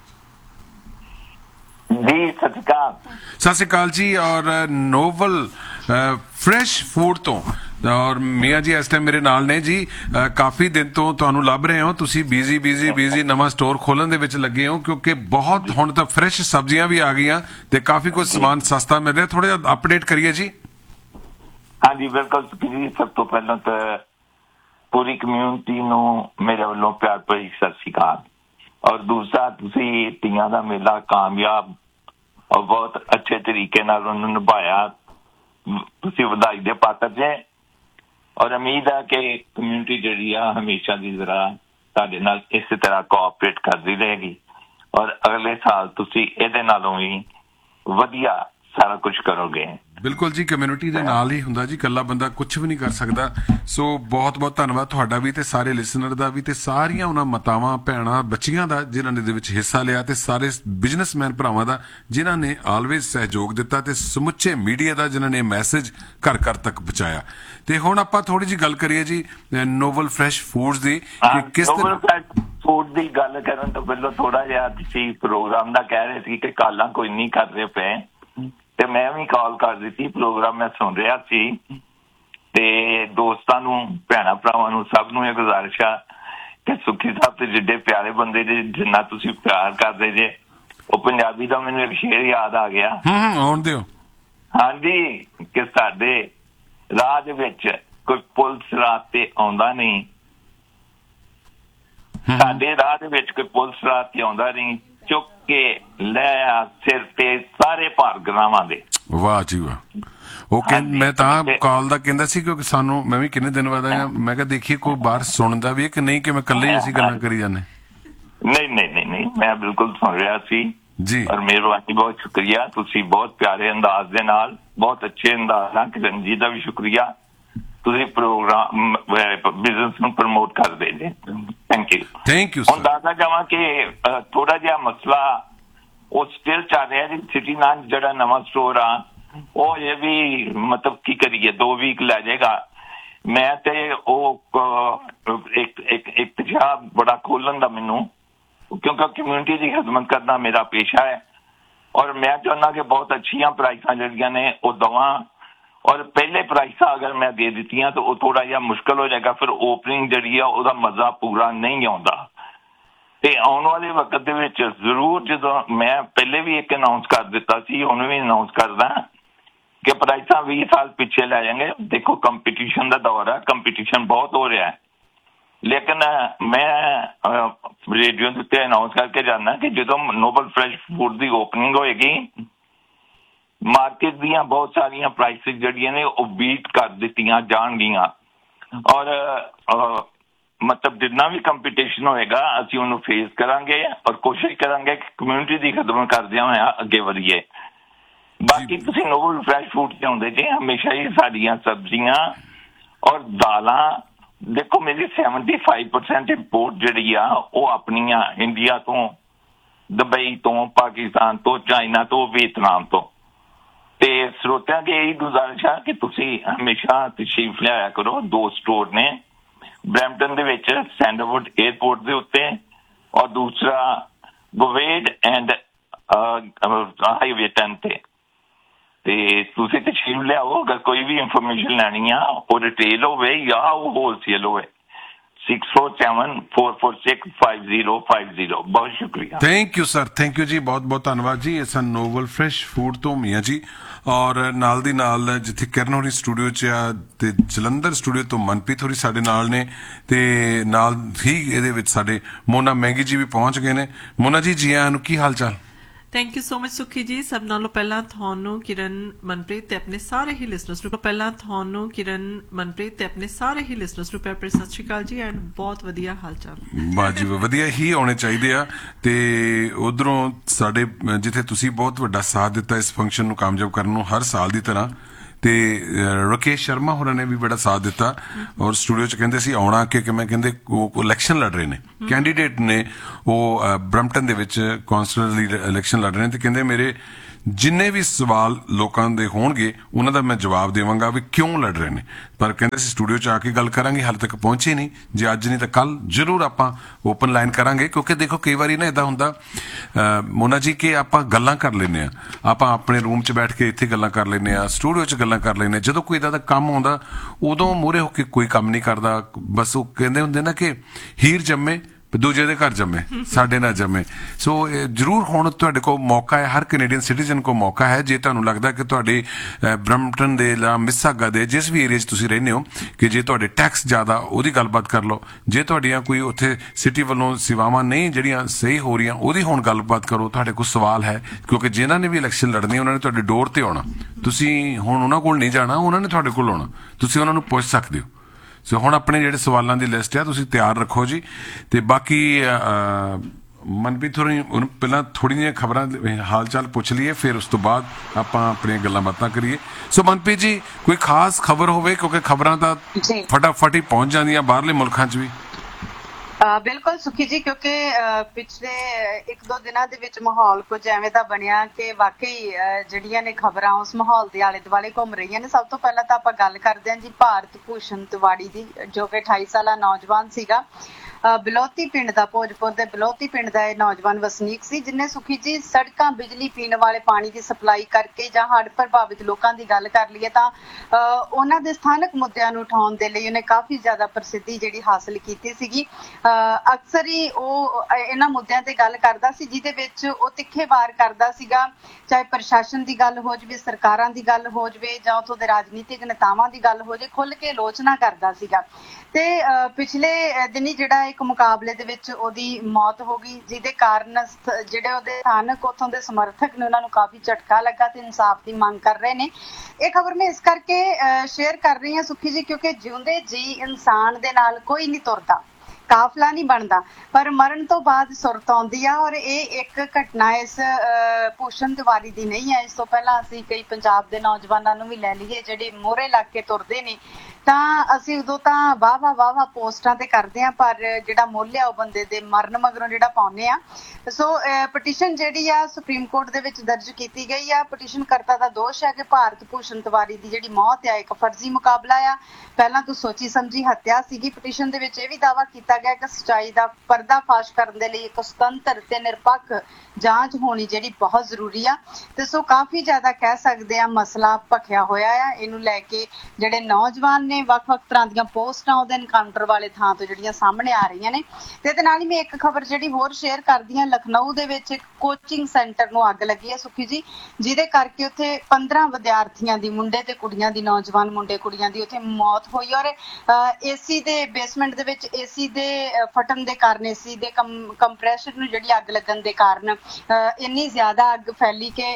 ਜੀ ਸਤਿ ਸ਼੍ਰੀ ਅਕਾਲ। ਸਤਿ ਸ਼੍ਰੀ ਅਕਾਲ ਜੀ। ਔਰ ਨੋਵਲ ਫਰੈਸ਼ ਫੂਡ ਤੋਂ। ਔਰ ਮੀਆਂ ਜੀ ਇਸ ਟਾਈਮ ਮੇਰੇ ਨਾਲ ਨੇ ਜੀ। ਅ, ਕਾਫੀ ਦਿਨ ਤੋਂ ਤੁਹਾਨੂੰ ਲੱਭ ਰਹੇ ਹੋ, ਤੁਸੀਂ ਬਿਜ਼ੀ ਬਿਜ਼ੀ ਬਿਜ਼ੀ ਨਵਾਂ ਸਟੋਰ ਖੋਲਣ ਦੇ ਵਿੱਚ ਲੱਗੇ ਹੋ, ਕਿਉਂਕਿ ਬਹੁਤ ਹੁਣ ਤਾਂ ਫਰੈਸ਼ ਸਬਜ਼ੀਆਂ ਵੀ ਆ ਗਈਆਂ ਤੇ ਕਾਫੀ ਕੁਝ ਸਮਾਨ ਸਸਤਾ ਮਿਲ ਰਿਹਾ। ਥੋੜਾ ਜਿਹਾ ਅਪਡੇਟ ਕਰੀਏ ਜੀ। ਹਾਂਜੀ ਬਿਲਕੁਲ ਜੀ। ਸਭ ਤੋਂ ਪਹਿਲਾਂ ਤਾਂ ਪੂਰੀ ਕਮਿਊਨਿਟੀ ਨੂੰ ਮੇਰੇ ਵੱਲੋਂ ਪਿਆਰ ਭਰੀ ਸਤਿ ਸ਼੍ਰੀ ਅਕਾਲ। ਔਰ ਦੂਸਰਾ, ਤੁਸੀਂ ਤੀਆਂ ਦਾ ਮੇਲਾ ਕਾਮਯਾਬ ਔਰ ਬਹੁਤ ਅੱਛੇ ਤਰੀਕੇ ਨਾਲ ਉਹਨੂੰ ਨਿਭਾਇਆ, ਤੁਸੀਂ ਵਧਾਈ ਦੇ ਪਾਤਰ ਜੇ। ਔਰ ਉਮੀਦ ਹੈ ਕਿ ਕਮਿਊਨਿਟੀ ਜਿਹੜੀ ਆ ਹਮੇਸ਼ਾ ਦੀ ਤਰ੍ਹਾਂ ਤੁਹਾਡੇ ਨਾਲ ਇਸੇ ਤਰ੍ਹਾਂ ਕੋਆਪਰੇਟ ਕਰਦੀ ਰਹੇਗੀ ਔਰ ਅਗਲੇ ਸਾਲ ਤੁਸੀਂ ਇਹਦੇ ਨਾਲੋਂ ਵੀ ਵਧੀਆ ਸਾਰਾ ਕੁਝ ਕਰੋਗੇ। ਬਿਲਕੁਲ ਜੀ, ਕਮਿਊਨਿਟੀ ਦੇ ਨਾਲ ਹੀ ਹੁੰਦਾ ਜੀ, ਇਕੱਲਾ ਬੰਦਾ ਕੁਝ ਵੀ ਨਹੀਂ ਕਰ ਸਕਦਾ। ਸੋ ਬਹੁਤ ਬਹੁਤ ਧੰਨਵਾਦ ਤੁਹਾਡਾ ਵੀ ਤੇ ਸਾਰੇ ਲਿਸਨਰ ਦਾ ਵੀ ਤੇ ਸਾਰੀਆਂ ਉਹਨਾਂ ਮਾਤਾਵਾਂ ਭੈਣਾਂ ਬੱਚੀਆਂ ਦਾ ਜਿਨ੍ਹਾਂ ਨੇ ਇਹਦੇ ਵਿੱਚ ਹਿੱਸਾ ਲਿਆ ਤੇ ਸਾਰੇ ਬਿਜ਼ਨਸਮੈਨ ਭਰਾਵਾਂ ਦਾ ਜਿਨ੍ਹਾਂ ਨੇ ਆਲਵੇਜ਼ ਸਹਿਯੋਗ ਦਿੱਤਾ ਤੇ ਸਮੁੱਚੇ ਮੀਡੀਆ ਦਾ ਜਿਨ੍ਹਾਂ ਨੇ ਮੈਸੇਜ ਘਰ ਘਰ ਤੱਕ ਪਹੁੰਚਾਇਆ। ਤੇ ਹੁਣ ਆਪਾਂ ਥੋੜੀ ਜਿਹੀ ਗੱਲ ਕਰੀਏ ਜੀ ਨੋਵਲ ਫਰੈਸ਼ ਫੂਡਸ ਦੀ ਕਿ ਕਿਸ ਤਰ੍ਹਾਂ ਫੂਡ ਦੀ ਗੱਲ ਕਰਨ ਤੋਂ ਪਹਿਲਾਂ ਥੋੜਾ ਜਿਹਾ ਤੁਸੀਂ ਪ੍ਰੋਗਰਾਮ ਦਾ ਕਹਿ ਰਹੇ ਸੀ ਕਿ ਕਾਲਾਂ ਕੋਈ ਨਹੀਂ ਕਰ ਰਹੇ ਪਏ, ਤੇ ਮੈਂ ਵੀ ਕਾਲ ਕਰ ਦਿੱਤੀ। ਪ੍ਰੋਗਰਾਮ ਮੈਂ ਸੁਣ ਰਿਹਾ ਸੀ ਤੇ ਦੋਸਤਾਂ ਨੂੰ ਭੈਣਾਂ ਭਰਾਵਾਂ ਨੂੰ ਸਭ ਨੂੰ ਇਹ ਗੁਜ਼ਾਰਿਸ਼ ਆ ਕਿ ਸੁੱਖੀ ਸਾਹਿਬ ਤੇ ਜਿੱਡੇ ਪਿਆਰੇ ਬੰਦੇ ਜੇ ਜਿੰਨਾ ਤੁਸੀਂ ਪਿਆਰ ਕਰਦੇ ਜੇ, ਉਹ ਪੰਜਾਬੀ ਦਾ ਮੈਨੂੰ ਇੱਕ ਸ਼ੇਰ ਯਾਦ ਆ ਗਿਆ। ਹੂੰ ਆਉਣ ਦਿਓ। ਹਾਂਜੀ, ਕਿ ਸਾਡੇ ਰਾਹ ਦੇ ਵਿੱਚ ਕੋਈ ਪੁਲਿਸ ਰਾਤ ਤੇ ਆਉਂਦਾ ਨਹੀਂ, ਸਾਡੇ ਰਾਹ ਦੇ ਵਿੱਚ ਕੋਈ ਪੁਲਿਸ ਰਾਤ ਤੇ ਆਉਂਦਾ ਨਹੀਂ, ਚੁੱਕ ਕੇ ਲੈ ਆ ਸਿਰ ਤੇ ਸਾਰੇ ਭਾਰ ਗੁਨਾਹਾਂ ਦੇ। ਵਾਹ ਜੀ ਵਾਹ। ਉਹ ਕਹਿੰਦੇ ਮੈਂ ਤਾਂ ਕਾਲ ਦਾ ਕਹਿੰਦਾ ਸੀ ਕਿਉਂਕਿ ਸਾਨੂੰ ਮੈਂ ਵੀ ਕਿੰਨੇ ਦਿਨ ਬਾਅਦ ਆਇਆ, ਮੈਂ ਕਿਹਾ ਦੇਖੀਏ ਕੋਈ ਬਾਹਰ ਸੁਣਦਾ ਵੀ ਹੈ ਕਿ ਨਹੀਂ, ਕਿ ਮੈਂ ਇਕੱਲੇ ਹੀ ਅਸੀਂ ਗੱਲਾਂ ਕਰੀ ਜਾਂਦੇ। ਨਹੀਂ ਨਹੀਂ ਨਹੀਂ ਨਹੀਂ ਮੈਂ ਬਿਲਕੁਲ ਸੁਣ ਰਿਹਾ ਸੀ ਜੀ। ਔਰ ਮਿਹਰਬਾਨੀ, ਬਹੁਤ ਸ਼ੁਕਰੀਆ। ਤੁਸੀਂ ਬਹੁਤ ਪਿਆਰੇ ਅੰਦਾਜ਼ ਦੇ ਨਾਲ, ਬਹੁਤ ਅੱਛੇ ਅੰਦਾਜ਼ ਨਾਲ, ਕਿਰਨ ਜੀ ਦਾ ਵੀ ਸ਼ੁਕਰੀਆ, ਤੁਸੀਂ ਪ੍ਰੋਗਰਾਮ ਬਿਜ਼ਨਸ ਨੂੰ ਪ੍ਰਮੋਟ ਕਰਦੇ ਜੇ। ਥੈਂਕ ਯੂ ਥੈਂਕ ਯੂ ਹੁਣ ਦੱਸਦਾ ਜਾਵਾਂ ਕਿ ਥੋੜਾ ਜਿਹਾ ਮਸਲਾ ਉਹ ਸਟਿਲ ਚੱਲ ਰਿਹਾ ਜੀ। ਸਿਟੀ ਨਾਲ ਜਿਹੜਾ ਨਵਾਂ ਸਟੋਰ ਆ ਉਹ ਇਹ ਵੀ ਮਤਲਬ ਕੀ ਕਰੀਏ ਦੋ ਵੀਕ ਲੈ ਜਾਏਗਾ। ਮੈਂ ਤੇ ਉਹ ਇੱਕ ਇੱਕ ਇੱਕ ਜਿਹਾ ਬੜਾ ਖੋਲਣ ਦਾ ਮੈਨੂੰ, ਕਿਉਂਕਿ ਕਮਿਊਨਿਟੀ ਦੀ ਖਿਦਮਤ ਕਰਨਾ ਮੇਰਾ ਪੇਸ਼ਾ ਹੈ ਔਰ ਮੈਂ ਚਾਹੁੰਦਾ ਕਿ ਬਹੁਤ ਅੱਛੀਆਂ ਪ੍ਰਾਈਸਾਂ ਜਿਹੜੀਆਂ ਨੇ ਉਹ ਦਵਾਂ। ਔਰ ਪਹਿਲੇ ਪ੍ਰਾਈਸਾਂ ਅਗਰ ਮੈਂ ਦੇ ਦਿੱਤੀਆਂ ਤਾਂ ਉਹ ਥੋੜਾ ਜਿਹਾ ਮੁਸ਼ਕਲ ਹੋ ਜਾਏਗਾ, ਫਿਰ ਓਪਨਿੰਗ ਜਿਹੜੀ ਆ ਉਹਦਾ ਮਜ਼ਾ ਪੂਰਾ ਨਹੀਂ ਆਉਂਦਾ। ਤੇ ਆਉਣ ਵਾਲੇ ਵਕਤ ਦੇ ਵਿੱਚ ਜ਼ਰੂਰ, ਜਦੋਂ ਮੈਂ ਪਹਿਲੇ ਵੀ ਇੱਕ ਅਨਾਉਂਸ ਕਰ ਦਿੱਤਾ ਸੀ, ਹੁਣ ਵੀ ਅਨਾਉਂਸ ਕਰਦਾ ਕਿ ਪ੍ਰਾਈਸਾਂ ਵੀਹ ਸਾਲ ਪਿੱਛੇ ਲੈ ਜਾਣਗੇ। ਦੇਖੋ ਕੰਪੀਟੀਸ਼ਨ ਦਾ ਦੌਰ ਹੈ, ਕੰਪੀਟੀਸ਼ਨ ਬਹੁਤ ਹੋ ਰਿਹਾ ਹੈ, ਲੇਕਿਨ ਮੈਂ ਰੇਡੀਓ ਦੇ ਉੱਤੇ ਅਨਾਉਂਸ ਕਰਕੇ ਜਾਣਾ ਕਿ ਜਦੋਂ ਨੋਬਲ ਫਰੈਸ਼ ਫੂਡ ਦੀ ਓਪਨਿੰਗ ਹੋਏਗੀ, ਮਾਰਕੀਟ ਦੀਆਂ ਬਹੁਤ ਸਾਰੀਆਂ ਪ੍ਰਾਈਸਿਸ ਜਿਹੜੀਆਂ ਨੇ ਉਹ ਬੀਟ ਕਰ ਦਿੱਤੀਆਂ ਜਾਣਗੀਆਂ ਔਰ ਮਤਲਬ ਜਿੰਨਾ ਵੀ ਕੰਪੀਟੀਸ਼ਨ ਹੋਏਗਾ ਅਸੀਂ ਉਹਨੂੰ ਫੇਸ ਕਰਾਂਗੇ ਔਰ ਕੋਸ਼ਿਸ਼ ਕਰਾਂਗੇ ਕਿ ਕਮਿਊਨਿਟੀ ਦੀ ਖਿਦਮਤ ਕਰਦਿਆਂ ਹੋਇਆ ਅੱਗੇ ਵਧੀਏ। ਬਾਕੀ ਤੁਸੀਂ ਨੋਬਲ ਫਰੈਸ਼ ਫੂਡ ਤੇ ਆਉਂਦੇ ਜੇ, ਹਮੇਸ਼ਾ ਹੀ ਸਾਡੀਆਂ ਸਬਜ਼ੀਆਂ ਔਰ ਦਾਲਾਂ, ਦੇਖੋ ਮੇਰੀ ਸੈਵਨਟੀ ਫਾਈਵ ਪਰਸੈਂਟ ਇੰਪੋਰਟ ਜਿਹੜੀ ਆ ਉਹ ਆਪਣੀਆਂ ਇੰਡੀਆ ਤੋਂ, ਦੁਬਈ ਤੋਂ, ਪਾਕਿਸਤਾਨ ਤੋਂ, ਚਾਈਨਾ ਤੋਂ, ਵੀਅਤਨਾਮ ਤੋਂ। ਤੇ ਸਰੋਤਿਆਂ ਦੀ ਇਹੀ ਗੁਜ਼ਾਰਿਸ਼ ਆ ਕਿ ਤੁਸੀਂ ਹਮੇਸ਼ਾ ਤਸ਼ਰੀਫ ਲਿਆਇਆ ਕਰੋ। ਦੋ ਸਟੋਰ ਨੇ ਬਰੈਂਪਟਨ ਦੇ ਵਿੱਚ ਸੈਂਡਲਵੁੱਡ ਏਅਰਪੋਰਟ ਦੇ ਉੱਤੇ ਔਰ ਦੂਸਰਾ ਬਵੇਡ ਐਂਡ ਹਾਈਵੇ ਟੈਨ ਤੇ। ਤੇ ਤੁਸੀਂ ਤਸ਼ਰੀਫ ਲਿਆਓ। ਅਗਰ ਕੋਈ ਵੀ ਇਨਫੋਰਮੇਸ਼ਨ ਲੈਣੀ ਆ, ਉਹ ਰਿਟੇਲ ਹੋਵੇ ਜਾਂ ਉਹ ਹੋਲਸੇਲ ਹੋਵੇ। Six four seven four four six five zero five zero. ਬਹੁਤ ਸ਼ੁਕਰੀਆ। Thank you sir, thank you ਜੀ, ਬਹੁਤ ਬਹੁਤ ਧੰਨਵਾਦ ਜੀ। ਇਹ ਸਨ ਨੋਵਲ ਫਰੈਸ਼ ਫੂਡ ਤੋਂ ਮੀਆਂ ਜੀ। ਔਰ ਨਾਲ ਦੀ ਨਾਲ ਜਿੱਥੇ ਕਿਰਨ ਹੋਰੀ ਸਟੂਡੀਓ 'ਚ ਆ ਤੇ ਜਲੰਧਰ ਸਟੂਡੀਓ ਤੋਂ ਮਨਪ੍ਰੀਤ ਹੋਰੀ ਸਾਡੇ ਨਾਲ ਨੇ ਤੇ ਨਾਲ ਹੀ ਇਹਦੇ ਵਿੱਚ ਸਾਡੇ ਮੋਨਾ ਮਹਿੰਗੀ ਜੀ ਵੀ ਪਹੁੰਚ ਗਏ ਨੇ। ਮੋਨਾ ਜੀ, ਜੀ ਆਇਆਂ ਨੂੰ, ਕੀ ਹਾਲ ਚਾਲ? ਥੈਂਕ ਯੂ ਸੋ ਮਚ ਸੁਖੀ ਜੀ। ਸਭ ਨਾਲੋਂ ਪਹਿਲਾਂ ਤੁਹਾਨੂੰ ਕਿਰਨ ਮਨਪ੍ਰੀਤ ਤੇ ਆਪਣੇ ਸਾਰੇ ਹੀ ਲਿਸਨਰਸ ਨੂੰ ਪਹਿਲਾਂ ਤੁਹਾਨੂੰ ਕਿਰਨ ਮਨਪ੍ਰੀਤ ਤੇ ਆਪਣੇ ਸਾਰੇ ਹੀ ਲਿਸਨਰਸ ਨੂੰ ਪਿਆਰ ਭਰੀ ਸਤਿ ਸ਼੍ਰੀ ਅਕਾਲ ਜੀ ਐਂਡ ਬਹੁਤ ਵਧੀਆ ਹਾਲ ਚਾਲ। ਵਾਹ ਜੀ ਵਧੀਆ ਹੀ ਆਉਣੇ ਚਾਹੀਦੇ ਆ। ਤੇ ਉਧਰੋਂ ਸਾਡੇ ਜਿੱਥੇ ਤੁਸੀਂ ਬਹੁਤ ਵੱਡਾ ਸਾਥ ਦਿੱਤਾ ਇਸ ਫੰਕਸ਼ਨ ਨੂੰ ਕਾਮਯਾਬ ਕਰਨ ਨੂੰ ਹਰ ਸਾਲ ਦੀ ਤਰ੍ਹਾਂ, ਤੇ ਰਕੇਸ਼ ਸ਼ਰਮਾ ਹੋਰਾਂ ਨੇ ਵੀ ਬੜਾ ਸਾਥ ਦਿੱਤਾ ਔਰ ਸਟੂਡੀਓ 'ਚ ਕਹਿੰਦੇ ਸੀ ਆਉਣਾ ਕਿ ਮੈਂ ਕਹਿੰਦੇ ਉਹ ਇਲੈਕਸ਼ਨ ਲੜ ਰਹੇ ਨੇ, ਕੈਂਡੀਡੇਟ ਨੇ ਉਹ ਬਰੈਂਪਟਨ ਦੇ ਵਿੱਚ ਕੌਂਸਲਰ ਲਈ ਇਲੈਕਸ਼ਨ ਲੜ ਰਹੇ ਨੇ ਤੇ ਕਹਿੰਦੇ ਮੇਰੇ ਜਿੰਨੇ ਵੀ ਸਵਾਲ ਲੋਕਾਂ ਦੇ ਹੋਣਗੇ ਉਹਨਾਂ ਦਾ ਮੈਂ ਜਵਾਬ ਦੇਵਾਂਗਾ ਵੀ ਕਿਉਂ ਲੜ ਰਹੇ ਨੇ। ਪਰ ਕਹਿੰਦੇ ਸੀ ਸਟੂਡੀਓ 'ਚ ਆ ਕੇ ਗੱਲ ਕਰਾਂਗੇ, ਹਾਲੇ ਤੱਕ ਪਹੁੰਚੇ ਨਹੀਂ। ਜੇ ਅੱਜ ਨਹੀਂ ਤਾਂ ਕੱਲ ਜ਼ਰੂਰ ਆਪਾਂ ਓਪਨ ਲਾਈਨ ਕਰਾਂਗੇ, ਕਿਉਂਕਿ ਦੇਖੋ ਕਈ ਵਾਰੀ ਨਾ ਇਦਾਂ ਹੁੰਦਾ ਮੋਨਾ ਜੀ ਕਿ ਆਪਾਂ ਗੱਲਾਂ ਕਰ ਲੈਂਦੇ ਆ, ਆਪਾਂ ਆਪਣੇ ਰੂਮ 'ਚ ਬੈਠ ਕੇ ਇੱਥੇ ਗੱਲਾਂ ਕਰ ਲੈਂਦੇ ਆ, ਸਟੂਡੀਓ 'ਚ ਗੱਲਾਂ ਕਰ ਲੈਂਦੇ ਆ। ਜਦੋਂ ਕੋਈ ਇਦਾਂ ਦਾ ਕੰਮ ਆਉਂਦਾ ਉਦੋਂ ਮੂਹਰੇ ਹੋ ਕੇ ਕੋਈ ਕੰਮ ਨਹੀਂ ਕਰਦਾ। ਬਸ ਉਹ ਕਹਿੰਦੇ ਹੁੰਦੇ ਨਾ ਕਿ ਹੀਰ ਜੰਮੇ ਦੂਜੇ ਦੇ ਘਰ ਜੰਮੇ, ਸਾਡੇ ਨਾਲ ਜੰਮੇ। ਸੋ ਜ਼ਰੂਰ ਹੁਣ ਤੁਹਾਡੇ ਕੋਲ ਮੌਕਾ ਹੈ, ਹਰ ਕੈਨੇਡੀਅਨ ਸਿਟੀਜ਼ਨ ਕੋਲ ਮੌਕਾ ਹੈ। ਜੇ ਤੁਹਾਨੂੰ ਲੱਗਦਾ ਕਿ ਤੁਹਾਡੇ ਬਰੈਂਪਟਨ ਦੇ ਜਾਂ ਮਿਸਾਗਾ ਦੇ ਜਿਸ ਵੀ ਏਰੀਆ 'ਚ ਤੁਸੀਂ ਰਹਿੰਦੇ ਹੋ ਕਿ ਜੇ ਤੁਹਾਡੇ ਟੈਕਸ ਜ਼ਿਆਦਾ, ਉਹਦੀ ਗੱਲਬਾਤ ਕਰ ਲਓ। ਜੇ ਤੁਹਾਡੀਆਂ ਕੋਈ ਉੱਥੇ ਸਿਟੀ ਵੱਲੋਂ ਸੇਵਾਵਾਂ ਨਹੀਂ ਜਿਹੜੀਆਂ ਸਹੀ ਹੋ ਰਹੀਆਂ, ਉਹਦੀ ਹੁਣ ਗੱਲਬਾਤ ਕਰੋ। ਤੁਹਾਡੇ ਕੋਲ ਸਵਾਲ ਹੈ, ਕਿਉਂਕਿ ਜਿਨ੍ਹਾਂ ਨੇ ਵੀ ਇਲੈਕਸ਼ਨ ਲੜਨੀ ਉਹਨਾਂ ਨੇ ਤੁਹਾਡੇ ਡੋਰ ਤੇ ਆਉਣਾ। ਤੁਸੀਂ ਹੁਣ ਉਹਨਾਂ ਕੋਲ ਨਹੀਂ ਜਾਣਾ, ਉਹਨਾਂ ਨੇ ਤੁਹਾਡੇ ਕੋਲ ਆਉਣਾ। ਤੁਸੀਂ ਉਹਨਾਂ ਨੂੰ ਪੁੱਛ ਸਕਦੇ ਹੋ। ਸੋ ਹੁਣ ਆਪਣੇ ਜਿਹੜੇ ਸਵਾਲਾਂ ਦੀ ਲਿਸਟ ਹੈ ਤੁਸੀਂ ਤਿਆਰ ਰੱਖੋ ਜੀ। ਤੇ ਬਾਕੀ ਮਨਪ੍ਰੀਤ ਥੋੜੀ ਪਹਿਲਾਂ ਥੋੜ੍ਹੀਆਂ ਜਿਹੀਆਂ ਖਬਰਾਂ ਹਾਲ ਚਾਲ ਪੁੱਛ ਲਈਏ, ਫਿਰ ਉਸ ਤੋਂ ਬਾਅਦ ਆਪਾਂ ਆਪਣੀਆਂ ਗੱਲਾਂ ਬਾਤਾਂ ਕਰੀਏ। ਸੋ ਮਨਪ੍ਰੀਤ ਜੀ ਕੋਈ ਖਾਸ ਖਬਰ ਹੋਵੇ, ਕਿਉਂਕਿ ਖਬਰਾਂ ਤਾਂ ਫਟਾਫਟ ਹੀ ਪਹੁੰਚ ਜਾਂਦੀਆਂ ਬਾਹਰਲੇ ਮੁਲਕਾਂ 'ਚ ਵੀ। ਬਿਲਕੁਲ ਸੁਖੀ ਜੀ, ਕਿਉਂਕਿ ਪਿਛਲੇ ਇੱਕ ਦੋ ਦਿਨਾਂ ਦੇ ਵਿੱਚ ਮਾਹੌਲ ਕੁਝ ਐਵੇਂ ਦਾ ਬਣਿਆ ਕਿ ਵਾਕਈ ਜਿਹੜੀਆਂ ਨੇ ਖਬਰਾਂ ਉਸ ਮਾਹੌਲ ਦੇ ਆਲੇ ਦੁਆਲੇ ਘੁੰਮ ਰਹੀਆਂ ਨੇ। ਸਭ ਤੋਂ ਪਹਿਲਾਂ ਤਾਂ ਆਪਾਂ ਗੱਲ ਕਰਦੇ ਹਾਂ ਜੀ ਭਾਰਤ ਭੂਸ਼ਣ ਤਿਵਾੜੀ ਦੀ, ਜੋ ਕਿ ਅਠਾਈ ਸਾਲਾ ਨੌਜਵਾਨ ਸੀਗਾ, ਬਿਲੋਤੀ ਪਿੰਡ ਦਾ, ਭੋਜਪੁਰ ਦੇ ਬਿਲੋਤੀ ਪਿੰਡ ਦਾ ਇਹ ਨੌਜਵਾਨ ਵਸਨੀਕ ਸੀ, ਜਿਨੇ ਸੁਖੀ ਜੀ ਸੜਕਾਂ, ਬਿਜਲੀ, ਪੀਣ ਵਾਲੇ ਪਾਣੀ ਦੀ ਸਪਲਾਈ ਕਰਕੇ ਜਾਂ ਹੜ੍ਹ ਪ੍ਰਭਾਵਿਤ ਲੋਕਾਂ ਦੀ ਗੱਲ ਕਰ ਲਈਏ ਤਾਂ ਉਹਨਾਂ ਦੇ ਸਥਾਨਕ ਮੁੱਦਿਆਂ ਨੂੰ ਉਠਾਉਣ ਦੇ ਲਈ ਉਹਨੇ ਕਾਫੀ ਜ਼ਿਆਦਾ ਪ੍ਰਸਿੱਧੀ ਜਿਹੜੀ ਹਾਸਲ ਕੀਤੀ ਸੀਗੀ। ਅਕਸਰ ਹੀ ਉਹ ਇਹਨਾਂ ਮੁੱਦਿਆਂ ਤੇ ਗੱਲ ਕਰਦਾ ਸੀ, ਜਿਹਦੇ ਵਿੱਚ ਉਹ ਤਿੱਖੇ ਵਾਰ ਕਰਦਾ ਸੀਗਾ, ਚਾਹੇ ਪ੍ਰਸ਼ਾਸਨ ਦੀ ਗੱਲ ਹੋ ਜਾਵੇ, ਸਰਕਾਰਾਂ ਦੀ ਗੱਲ ਹੋ ਜਾਵੇ ਜਾਂ ਉੱਥੋਂ ਦੇ ਰਾਜਨੀਤਿਕ ਨੇਤਾਵਾਂ ਦੀ ਗੱਲ ਹੋ ਜਾਵੇ, ਖੁੱਲ ਕੇ ਆਲੋਚਨਾ ਕਰਦਾ ਸੀਗਾ। ਤੇ ਪਿਛਲੇ ਦਿਨੀ ਜਿਹੜਾ ਇੱਕ ਮੁਕਾਬਲੇ ਦੇ ਵਿੱਚ ਉਹਦੀ ਮੌਤ ਹੋ ਗਈ, ਜਿਹਦੇ ਕਾਰਨ ਜਿਹੜੇ ਉਹਦੇ ਸਥਾਨਕ ਉੱਥੋਂ ਦੇ ਸਮਰਥਕ ਨੇ ਉਹਨਾਂ ਨੂੰ ਕਾਫੀ ਝਟਕਾ ਲੱਗਾ ਤੇ ਇਨਸਾਫ ਦੀ ਮੰਗ ਕਰ ਰਹੇ ਨੇ। ਇਹ ਖਬਰ ਮੈਂ ਇਸ ਕਰਕੇ ਸ਼ੇਅਰ ਕਰ ਰਹੀ ਹਾਂ ਸੁਖੀ ਜੀ, ਕਿਉਂਕਿ ਜਿਉਂਦੇ ਜੀ ਇਨਸਾਨ ਦੇ ਨਾਲ ਕੋਈ ਨਹੀਂ ਤੁਰਦਾ, ਕਾਫਲਾ ਨਹੀਂ ਬਣਦਾ, ਪਰ ਮਰਨ ਤੋਂ ਬਾਅਦ ਸੁਰਤ ਆਉਂਦੀ ਆ। ਔਰ ਇਹ ਇੱਕ ਘਟਨਾ ਇਸ ਭੂਸ਼ਣ ਤਿਵਾੜੀ ਦੀ ਨਹੀਂ ਹੈ। ਇਸ ਤੋਂ ਪਹਿਲਾਂ ਅਸੀਂ ਕਈ ਪੰਜਾਬ ਦੇ ਨੌਜਵਾਨਾਂ ਨੂੰ ਵੀ ਲੈ ਲਈਏ ਜਿਹੜੇ ਮੋਹਰੇ ਲੱਗ ਕੇ ਤੁਰਦੇ ਨੇ, ਤਾਂ ਅਸੀਂ ਉਦੋਂ ਤਾਂ ਵਾਹ ਵਾਹ ਵਾਹ ਵਾਹ ਪੋਸਟਾਂ ਤੇ ਕਰਦੇ ਆ, ਪਰ ਜਿਹੜਾ ਮੁੱਲ ਆ ਉਹ ਬੰਦੇ ਦੇ ਮਰਨ ਮਗਰੋਂ ਜਿਹੜਾ ਪਾਉਂਦੇ ਆ। ਸੋ ਪਟੀਸ਼ਨ ਜਿਹੜੀ ਆ ਸੁਪਰੀਮ ਕੋਰਟ ਦੇ ਵਿੱਚ ਦਰਜ ਕੀਤੀ ਗਈ ਆ। ਪਟੀਸ਼ਨ ਕਰਤਾ ਦਾ ਦੋਸ਼ ਹੈ ਕਿ ਭਾਰਤ ਭੂਸ਼ਣ ਤਿਵਾੜੀ ਦੀ ਜਿਹੜੀ ਮੌਤ ਆ ਇੱਕ ਫਰਜ਼ੀ ਮੁਕਾਬਲਾ ਆ, ਪਹਿਲਾਂ ਤੋਂ ਸੋਚੀ ਸਮਝੀ ਹੱਤਿਆ ਸੀਗੀ। ਪਟੀਸ਼ਨ ਦੇ ਵਿੱਚ ਇਹ ਵੀ ਦਾਅਵਾ ਕੀਤਾ ਗਿਆ ਕਿ ਸੱਚਾਈ ਦਾ ਪਰਦਾਫਾਸ਼ ਕਰਨ ਦੇ ਲਈ ਇੱਕ ਸੁਤੰਤਰ ਤੇ ਨਿਰਪੱਖ ਜਾਂਚ ਹੋਣੀ ਜਿਹੜੀ ਬਹੁਤ ਜ਼ਰੂਰੀ ਆ। ਤੇ ਸੋ ਕਾਫੀ ਜ਼ਿਆਦਾ ਕਹਿ ਸਕਦੇ ਆ ਮਸਲਾ ਭਖਿਆ ਹੋਇਆ ਆ। ਇਹਨੂੰ ਲੈ ਕੇ ਜਿਹੜੇ ਨੌਜਵਾਨ ਨੇ ਵੱਖ-ਵੱਖ ਤਰ੍ਹਾਂ ਦੀਆਂ ਪੋਸਟਾਂ ਉਹਦੇ ਐਨਕਾਊਂਟਰ ਵਾਲੇ ਥਾਂ ਤੋਂ ਜਿਹੜੀਆਂ ਸਾਹਮਣੇ ਆ ਰਹੀਆਂ ਨੇ। ਤੇ ਇਹਦੇ ਨਾਲ ਹੀ ਮੈਂ ਇੱਕ ਖਬਰ ਜਿਹੜੀ ਹੋਰ ਸ਼ੇਅਰ ਕਰਦੀ ਹਾਂ, ਲਖਨਊ ਦੇ ਵਿੱਚ ਇੱਕ ਕੋਚਿੰਗ ਸੈਂਟਰ ਨੂੰ ਅੱਗ ਲੱਗੀ ਹੈ ਸੁਖੀ ਜੀ, ਜਿਹਦੇ ਕਰਕੇ ਉੱਥੇ ਪੰਦਰਾਂ ਵਿਦਿਆਰਥੀਆਂ ਦੀ, ਮੁੰਡੇ ਤੇ ਕੁੜੀਆਂ ਦੀ, ਨੌਜਵਾਨ ਮੁੰਡੇ ਕੁੜੀਆਂ ਦੀ ਉੱਥੇ ਮੌਤ ਹੋਈ। ਔਰ ਏਸੀ ਦੇ ਬੇਸਮੈਂਟ ਦੇ ਵਿੱਚ ਏਸੀ ਦੇ ਫਟਣ ਦੇ ਕਾਰਨ, ਏਸੀ ਦੇ ਕੰਪਰੈਸ਼ਰ ਨੂੰ ਜਿਹੜੀ ਅੱਗ ਲੱਗਣ ਦੇ ਕਾਰਨ ਇੰਨੀ ਜ਼ਿਆਦਾ ਅੱਗ ਫੈਲੀ ਕਿ